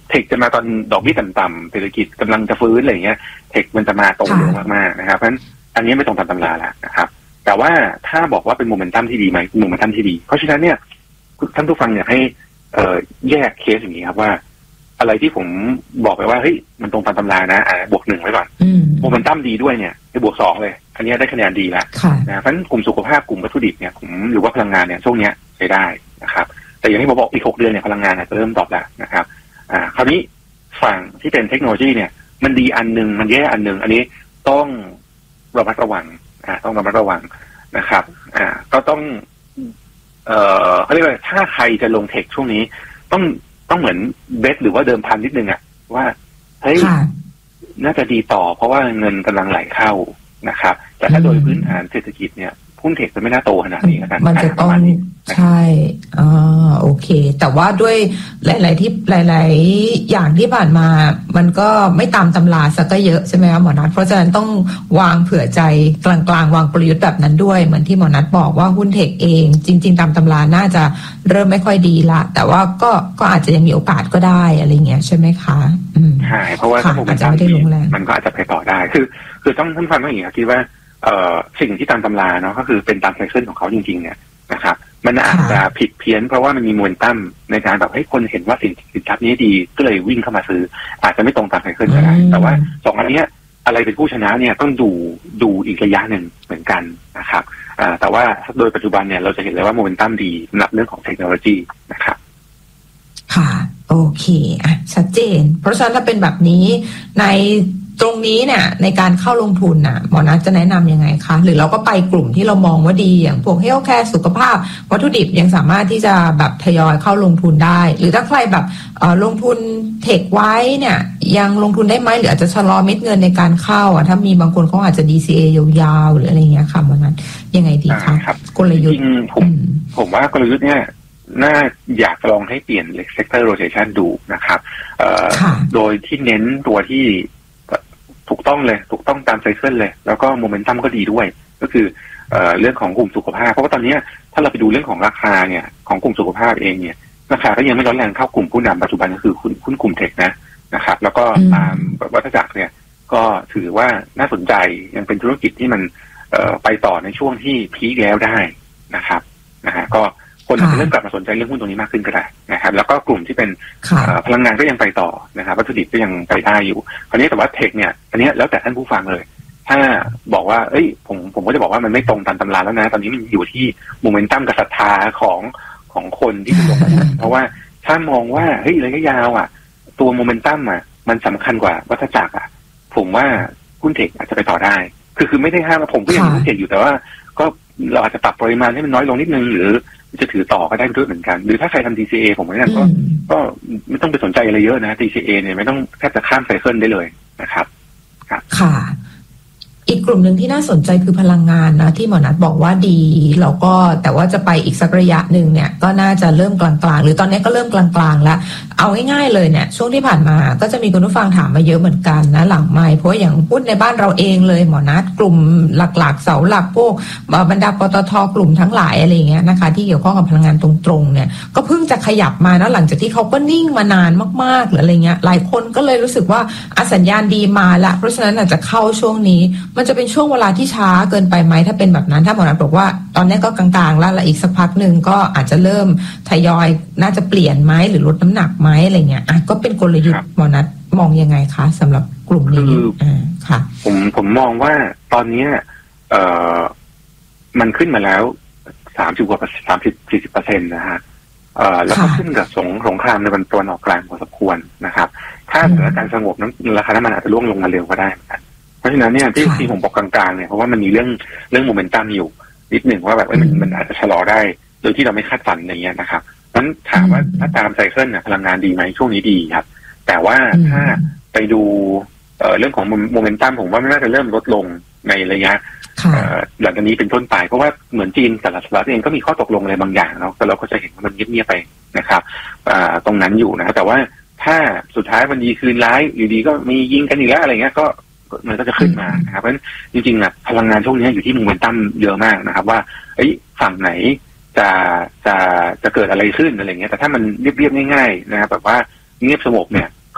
เทคจะมาตอนดอกเบี้ยต่ำๆเศรษฐกิจกำลังจะฟื้นอะไรอย่างเงี้ยเทคมันจะมาโตเร็วมากๆนะครับเพราะฉะนั้นอันนี้ไม่ตรงตามตำราแล้วนะครับแต่ว่าถ้าบอกว่าเป็นโมเมนตัมที่ดีไหมโมเมนตัมที่ดีเพราะฉะนั้นเนี่ยท่านผู้ฟังอยากให้เอ่อแยกเคสอย่างนี้ครับว่าอะไรที่ผมบอกไปว่าเฮ้ยมันตรงตามตำรานะอ่าบวกหนึ่งไว้ก่อนโมเมนตัมดีด้วยเนี่ยไปบวกสองเลยอันนี้ได้คะแนนดีแล้วนะเพราะฉะนั้นกลุ่มสุขภาพกลุ่มวัตถุดิบเนี่ยผมหรือว่าพลังงานเนี่ยช่วงนี้ใช้ได้นะครับแต่อย่างที่ผมบอกอีกหกเดือนเนี่ยพลังงานอาจจะเริ่มตอบแล้วนะครับอ่าคราวนี้ฝั่งที่เป็นเทคโนโลยีเนี่ยมันดีอันนึงมันแย่อันนึงอันนี้ต้องระมัดระวังอ่าต้องระมัดระวังนะครับอ่าก็ต้องเอ่อเขาเรียกว่าถ้าใครจะลงเทคช่วงนี้ต้องต้องเหมือนเบสหรือว่าเดิมพันนิดนึงอะว่าเฮ้ยน่าจะดีต่อเพราะว่าเงินกำลังไหลเข้านะครับแต่ถ้าโดยพื้นฐานเศรษฐกิจเนี่ยหุ้นเทคจะไม่น่าโตขนาดนี้นะครับมันจะต้องใช่อ่าโอเคแต่ว่าด้วยหลายๆที่หลายๆอย่างที่ผ่านมามันก็ไม่ตามตำราสักเยอะใช่ไหมครับหมอนัทเพราะฉะนั้นต้องวางเผื่อใจกลางๆวางกลยุทธ์แบบนั้นด้วยเหมือนที่หมอนัทบอกว่าหุ้นเทคเองจริงๆตามตำราน่าจะเริ่มไม่ค่อยดีละแต่ว่าก็ก็อาจจะยังมีโอกาสก็ได้อะไรเงี้ยใช่ไหมคะใช่เพราะว่าถ้าผมจำไม่ได้มันก็อาจจะไปต่อได้คือคือต้องท่านฟังว่าอย่างนี้คิดว่าเอ่อสิ่งที่ตามตำราเนาะก็คือเป็นตามไซเคิลของเขาจริงๆเนี่ยนะครับมันอาจจะผิดเพี้ยนเพราะว่ามันมีโมเมนตัมในการแบบให้คนเห็นว่าสินสินทรัพย์นี้ดีก็เลยวิ่งเข้ามาซื้ออาจจะไม่ตรงตามไซเคิลก็ได้แต่ว่าสองอันนี้อะไรเป็นผู้ชนะเนี่ยต้องดูดูอีกระยะหนึ่งเหมือนกันนะครับอ่าแต่ว่าโดยปัจจุบันเนี่ยเราจะเห็นเลยว่าโมเมนตัมดีสำหรับเรื่องของเทคโนโลยีนะครับค่ะโอเคอ่ะชัดเจนเพราะฉะนั้นถ้าเป็นแบบนี้ในตรงนี้เนี่ยในการเข้าลงทุนน่ะหมอนัทจะแนะนำยังไงคะหรือเราก็ไปกลุ่มที่เรามองว่าดีอย่างพวกเฮลท์แคร์สุขภาพวัตถุดิบยังสามารถที่จะแบบทยอยเข้าลงทุนได้หรือถ้าใครแบบเอ่อลงทุนเทคไว้เนี่ยยังลงทุนได้ไหมหรืออาจจะชะลอเม็ดเงินในการเข้าอ่ะถ้ามีบางคนเขาอาจจะ ดี ซี เอ ยาวๆหรืออะไรเงี้ยค่ะหมอนัทยังไงดีคะกลยุทธ์ผมผมว่ากลยุทธ์เนี่ยน่าอยากลองให้เปลี่ยน sector rotation ดูนะครับเอ่อโดยที่เน้นตัวที่ถูกต้องเลยถูกต้องตามไซเคิลเลยแล้วก็โมเมนตัมก็ดีด้วยก็คือเอ่อเรื่องของกลุ่มสุขภาพเพราะว่าตอนนี้ถ้าเราไปดูเรื่องของราคาเนี่ยของกลุ่มสุขภาพเองเนี่ยราคาก็ยังไม่ร้อนแรงเท่ากลุ่มผู้นำปัจจุบันก็คือคุณคุณกลุ่มเทคนะนะครับแล้วก็ตามวัฏจักรเนี่ยก็ถือว่าน่าสนใจยังเป็นธุรกิจที่มันเอ่อไปต่อในช่วงที่พีคแล้วได้นะครับนะฮะก็คนจะเริ่มกลับมาสนใจเรื่องหุ้นตรงนี้มากขึ้นก็ได้นะครับแล้วก็กลุ่มที่เป็นพลังงานก็ยังไปต่อนะครับวัตถุดิบก็ยังไปได้อยู่คราวนี้แต่ว่าเทคเนี่ยอันนี้แล้วแต่ท่านผู้ฟังเลยถ้าบอกว่าเอ้ยผมผมก็จะบอกว่ามันไม่ตรงตามตำราแล้วนะตอนนี้มันอยู่ที่โมเมนตัมกับศรัทธาของของคนที่จะลงทุนเพราะว่าถ้ามองว่าเฮ้ยระยะยาวอ่ะตัวโมเมนตัมอ่ะมันสำคัญกว่าวัฏจักรอ่ะผมว่าหุ้นเทคอาจจะไปต่อได้คือคือไม่ได้ห้ามผมก็ยังหุ้นเทคอยู่แต่ว่าก็เราอาจจะปรับปริมาณให้มันน้อยลงนิดนึงหรือจะถือต่อก็ได้ด้วยเหมือนกันหรือถ้าใครทำ ดี ซี เอ ผมว่าก็ก็ไม่ต้องไปสนใจอะไรเยอะนะ ดี ซี เอ เนี่ยไม่ต้องแทบจะข้ามไซเคิลได้เลยนะครับค่ะอีกกลุ่มหนึ่งที่น่าสนใจคือพลังงานนะที่หมอนัทบอกว่าดีแล้วก็แต่ว่าจะไปอีกสักระยะหนึ่งเนี่ยก็น่าจะเริ่มกลางๆหรือตอนนี้ก็เริ่มกลางๆแล้วเอาง่ายๆเลยเนี่ยช่วงที่ผ่านมาก็จะมีคุณผู้ฟังถามมาเยอะเหมือนกันนะหลังไมค์เพราะอย่างพูดในบ้านเราเองเลยหมอนัทกลุ่มหลักๆเสาหลักพวกบรรดาปตท.กลุ่มทั้งหลายอะไรเงี้ยนะคะที่เกี่ยวข้องกับพลังงานตรงๆเนี่ยก็เพิ่งจะขยับมานะหลังจากที่เขาก็นิ่งมานานมากๆหรืออะไรเงี้ยหลายคนก็เลยรู้สึกว่าสัญญาณดีมาละเพราะฉะนั้นอาจจะเข้าช่วงนี้มันจะเป็นช่วงเวลาที่ช้าเกินไปไหมถ้าเป็นแบบนั้นถ้าหมอนัทบอกว่าตอนนี้ก็กลางๆแล้วละอีกสักพักหนึ่งก็อาจจะเริ่มทยอยน่าจะเปลี่ยนไหมหรือลดน้ำหนักไหมอะไรเงี้ยอ่ะก็เป็นกลยุทธ์หมอนัทมองยังไงคะสำหรับกลุ่มนี้อ่าค่ะผมผมมองว่าตอนนี้เอ่อมันขึ้นมาแล้วสามสิบกว่าสามสิบสี่สิบเปอร์เซ็นต์นะฮะเอ่อแล้วก็ขึ้นกับสงสงครามในบรรตะวันออกกลางพอสมควรนะครับถ้าสถานการณ์สงบนั้นราคาน้ำมันอาจจะร่วงลงมาเร็วก็ได้เหมือนกันเพราะฉะนั้นเนี่ยที่ที่ผมบอกกลางๆเนี่ยเพราะว่ามันมีเรื่องเรื่องโมเมนตัมอยู่นิดหนึ่งว่าแบบเอ้ยมันมันอาจจะชะลอได้โดยที่เราไม่คาดฝันอย่างเงี้ยนะครับนั้นถามว่าถ้าตามไซเคิลเนี่ยพลังงานดีไหมช่วงนี้ดีครับแต่ว่าถ้าไปดูเอ่อเรื่องของโมเมนตัมผมว่ามันน่าจะเริ่มลดลงในระยะหลังจากนี้เป็นต้นไปเพราะว่าเหมือนจีนกับสหรัฐเองก็มีข้อตกลงอะไรบางอย่างเนาะแต่เราก็จะเห็นว่ามันเงียบๆไปนะครับตรงนั้นอยู่นะแต่ว่าถ้าสุดท้ายมันดีคืนร้ายอยู่ดีก็มียิงกันอีกแล้วอะไรเงี้ยก็มันก็จะขึ้นมานะครับเพราะฉะนั้นจริงๆอ่ะพลังงานช่วงนี้อยู่ที่โมเมนตัมเยอะมากนะครับว่าไอ้ฝั่งไหนจะจะจะเกิดอะไรขึ้นอะไรเงี้ยแต่ถ้ามันเรียบๆง่ายๆนะครับแบบว่าเงียบสงบเนี่ย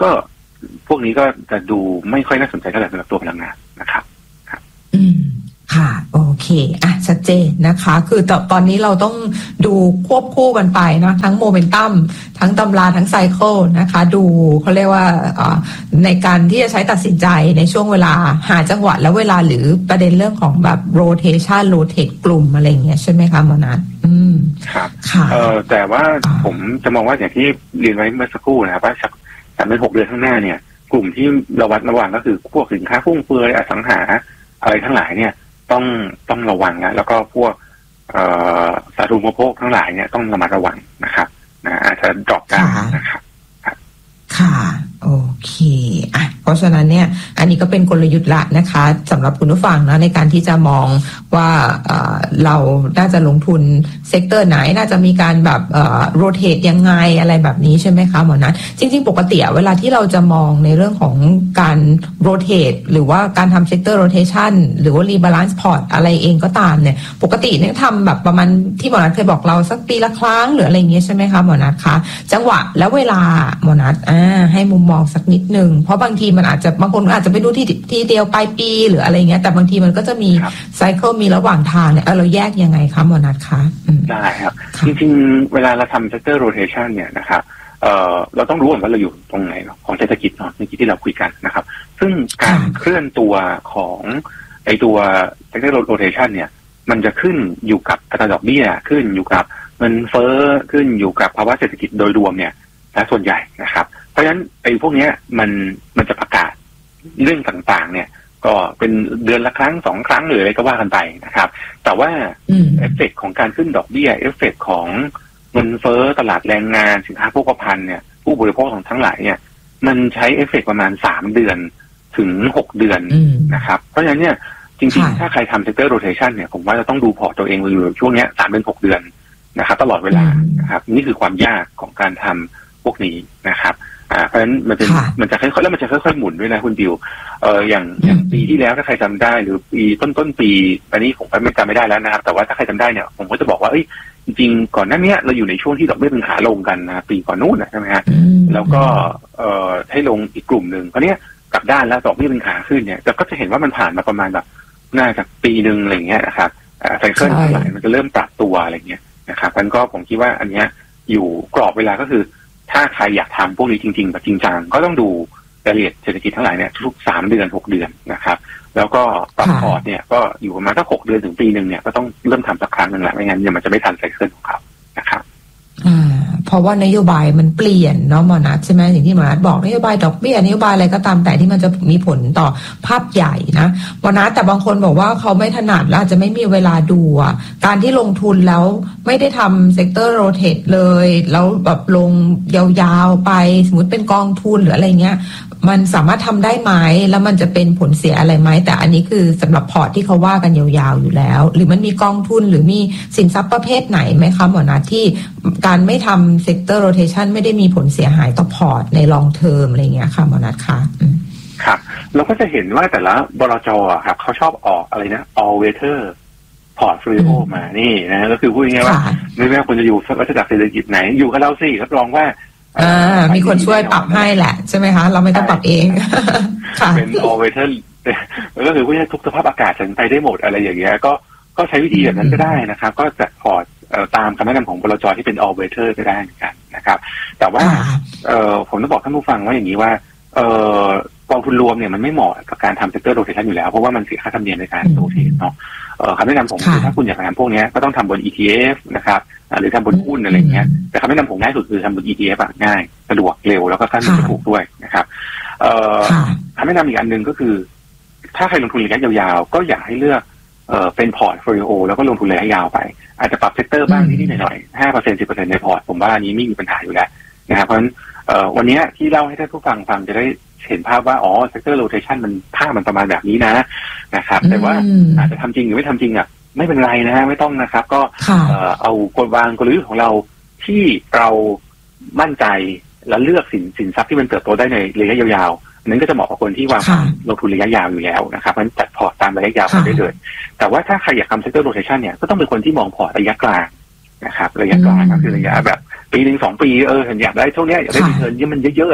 ก็พวกนี้ก็จะดูไม่ค่อยน่าสนใจเท่าไหร่สำหรับตัวพลังงานนะครับอืมค่ะโอเคอ่ะชัดเจนนะคะคือตตอนนี้เราต้องดูควบคู่กันไปนะทั้งโมเมนตัมทั้งตำราทั้งไซเคิลนะคะดูเขาเรียกว่าในการที่จะใช้ตัดสินใจในช่วงเวลาหาจังหวะและเวลาหรือประเด็นเรื่องของแบบ rotation rotate กลุ่มอะไรอย่างเงี้ยใช่ไหมคะหมอนัทอืมครับค่ะเออแต่ว่าผมจะมองว่าอย่างที่เรียนไว้เมื่อสักครู่นะครับว่าสามเดือนหกเดือนข้างหน้าเนี่ยกลุ่มที่ระวัดระวังก็คือพวกสินค้าฟุ่มเฟือยอสังหาอะไรทั้งหลายเนี่ยต้องต้องระวังนะแล้วก็พวกสาธารณูปโภคทั้งหลายเนี่ยต้องระมัดระวังนะครับนะอาจจะดรอปได้นะครับค่ะโอเคอ่ะเพราะฉะนั้นเนี่ยอันนี้ก็เป็นกลยุทธ์ละนะคะสำหรับคุณผู้ฟังนะในการที่จะมองว่าเอ่อเราน่าจะลงทุนเซกเตอร์ไหนน่าจะมีการแบบเอ่อโรเตทยังไงอะไรแบบนี้ใช่ไหมคะหมอนัทจริงๆปกติเวลาที่เราจะมองในเรื่องของการโรเตทหรือว่าการทำเซกเตอร์โรเทชันหรือว่ารีบาลานซ์พอร์ตอะไรเองก็ตามเนี่ยปกติเนี่ยทำแบบประมาณที่หมอนัทเคยบอกเราสักปีละครั้งหรืออะไรอย่างเงี้ยใช่ไหมคะหมอนัทคะจังหวะและเวลาหมอนัทอ่าให้มุมมองสักนิดนึงเพราะบางทีมันอาจจะบางคนอาจจะไปดูที่ทีเดียวปลายปีหรืออะไรเงี้ยแต่บางทีมันก็จะมีไซเคิลมีระหว่างทางเนี่ยเราแยกยังไงคะหมอนัทคะได้ครับจริงๆเวลาเราทำ sector rotation เนี่ยนะครับเอ่อเราต้องรู้ว่าเราอยู่ตรงไหนของเศรษฐกิจเนาะเมื่อกี้ที่เราคุยกันนะครับซึ่งการเคลื่อนตัวของไอตัว sector rotation เนี่ยมันจะขึ้นอยู่กับอัตราดอกเบี้ยขึ้นอยู่กับเงินเฟ้อขึ้นอยู่กับภาวะเศรษฐกิจโดยรวมเนี่ยและส่วนใหญ่นะครับเพราะฉะนั้นไอ้พวกนี้มันมันจะประกาศเรื่องต่างๆเนี่ยก็เป็นเดือนละครั้งสองครั้งหรืออะไรก็ว่ากันไปนะครับแต่ว่าเอฟเฟกต์ของการขึ้นดอกเบี้ยเอฟเฟกต์ของเงินเฟ้อตลาดแรงงานสินค้าโภคภัณฑ์เนี่ยผู้บริโภคของทั้งหลายเนี่ยมันใช้เอฟเฟกต์ประมาณสามเดือนถึงหกเดือนนะครับเพราะฉะนั้นเนี่ยจริงๆถ้าใครทำ sector rotation เนี่ยผมว่าจะต้องดูพอร์ตตัวเองอยู่ช่วงนี้สามเดือนหกเดือนนะครับตลอดเวลานะครับนี่คือความยากของการทำพวกนี้นะครับอ่าเพราะฉะนั้นมันจะมันจะค่อยๆแล้วมันจะค่อยๆหมุนด้วยนะคุณบิวเอออย่างอย่างปีที่แล้วถ้าใครจำได้หรือปีต้นต้นปีอันนี้ผมก็ไม่จำไม่ได้แล้วนะครับแต่ว่าถ้าใครจำได้เนี่ยผมก็จะบอกว่าเอ้ยจริงๆก่อนหน้านี้เราอยู่ในช่วงที่ดอกเบี้ยเป็นขาลงกันนะปีก่อนนู้นใช่ไหมฮะแล้วก็เอ่อให้ลงอีกกลุ่มหนึ่งเพราะเนี้ยกลับด้านแล้วดอกเบี้ยเป็นขาขึ้นเนี่ยแต่ก็จะเห็นว่ามันผ่านมาประมาณแบบน่าจะปีหนึ่งอะไรเงี้ยนะครับไซเคิลทั้งหลายมันจะเริ่มปรับตัวอะไรเงี้ยนะครับมันก็ผมคิดว่าอันเนี้ยอยู่กรอบเวลาก็คือถ้าใครอยากทำพวกนี้จริงๆแบบจริงจังก็ต้องดูรายละเอียดเศรษฐกิจทั้งหลายเนี่ยทุกสามเดือนหกเดือนนะครับแล้วก็ปรับพอร์ตเนี่ยก็อยู่ประมาณสักหกเดือนถึงปีหนึ่งเนี่ยก็ต้องเริ่มทำสักครั้งหนึ่งแหละไม่งั้นเดี๋ยวมันจะไม่ทันไซเคิลของเขานะครับอ่าเพราะว่านโยบายมันเปลี่ยนเนาะหมอนัทใช่ไหมอย่างที่หมอนัทบอกนโยบายดอกเบี้ยนโยบายอะไรก็ตามแต่ที่มันจะมีผลต่อภาพใหญ่นะหมอนัทแต่บางคนบอกว่าเขาไม่ถนัดและอาจจะไม่มีเวลาดูอ่ะการที่ลงทุนแล้วไม่ได้ทำเซกเตอร์โรเททเลยแล้วแบบลงยาวๆไปสมมติเป็นกองทุนหรืออะไรเงี้ยมันสามารถทำได้ไหมแล้วมันจะเป็นผลเสียอะไรไหมแต่อันนี้คือสำหรับพอร์ตที่เขาว่ากันยาวๆอยู่แล้วหรือมันมีกองทุนหรือมีสินทรัพย์ประเภทไหนไหมคะหมอนัทที่การไม่ทำ sector rotation ไม่ได้มีผลเสียหายต่อพอร์ตใน long term อะไรเงี้ยค่ะหมอนัทค่ะครับเราก็จะเห็นว่าแต่ละบลจ.ครับเขาชอบออกอะไรนะ all weather portfolio มานี่นะก็คือพูดง่ายๆว่าไม่ว่าคุณจะอยู่วัฏจักรเศรษฐกิจไหนอยู่กับเราสิรับรองว่าอ่ามีคนช่วยปรับให้แหละใช่ไหมคะเราไม่ต้องปรับเองเป็น all weather ก็คือว่าทุกสภาพอากาศฉันไปได้หมดอะไรอย่างเงี้ยก็ก็ใช้วิธีแบบนั้นก็ได้นะครับก็จัดพอร์ตตามคำแนะนำของบลจ.ที่เป็น all weather ก็ได้เหมือนกันนะครับแต่ว่าเอ่อผมต้องบอกท่านผู้ฟังว่าอย่างนี้ว่าเอ่อกองทุนรวมเนี่ยมันไม่เหมาะกับการทำ sector rotation อยู่แล้วเพราะว่ามันเสียค่าธรรมเนียมในการ rotate เนาะเอ่อคำแนะนำผมคือถ้าคุณอยากทำพวกนี้ก็ต้องทำบน อี ที เอฟ นะครับหรือทำบนหุ้นอะไรเงี้ยแต่คำแนะนำผมง่ายสุดคือทำบน อี ที เอฟ อ่ะง่ายสะดวกเร็วแล้วก็ค่าเงินถูกด้วยนะครับเอ่อคำแนะนำอีกอันนึงก็คือถ้าใครลงทุนระยะยาวๆก็อยากให้เลือกเอ่อเป็นพอร์ตโฟลิโอแล้วก็ลงทุนระยะยาวไปอาจจะปรับเซกเตอร์บ้างนิดๆหน่อยๆ ห้าเปอร์เซ็นต์ สิบเปอร์เซ็นต์ ในพอร์ตผมว่าอันนี้ไม่มีปัญหาอยู่แล้วนะครับเพราะฉะนั้นเอ่อวันนี้ที่เล่าให้ท่านผู้ฟังฟังจะได้เห็นภาพว่าอ๋อเซกเตอร์โรเทชันมันภาพมันประมาณแบบนี้นะนะครับแต่ว่าอาจจะทำจริงหรือไม่ทำจริงอ่ะไม่เป็นไรนะฮะไม่ต้องนะครับก็เอ่อเอากฎวางกลยุทธ์ของเราที่เรามั่นใจและเลือกสินสินทรัพย์ที่มันเติบโตได้ในระยะยาวๆนั้นก็จะเหมาะกับคนที่วางลงทุนระยะยาวอยู่แล้วนะครับมันจัดพอร์ตตามระยะยาวไปได้เลยแต่ว่าถ้าใครอยากทำเซกเตอร์โรเทชันเนี่ยก็ต้องเป็นคนที่มองพอร์ตระยะกลางนะครับระยะกลางก็คือระยะแบบปีหนึ่งสองปีเออเห็นอยากได้ช่วงนี้อยากได้รีเทิร์นที่มันเยอะๆ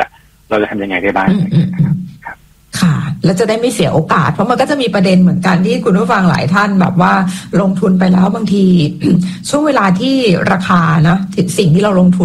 เราจะทำยังไงได้บ้างนะครับค่ะแล้วจะได้ไม่เสียโอกาสเพราะมันก็จะมีประเด็นเหมือนกันที่คุณผู้ฟังหลายท่านแบบว่าลงทุนไปแล้วบางที ช่วงเวลาที่ราคานะสิ่งที่เราลงทุน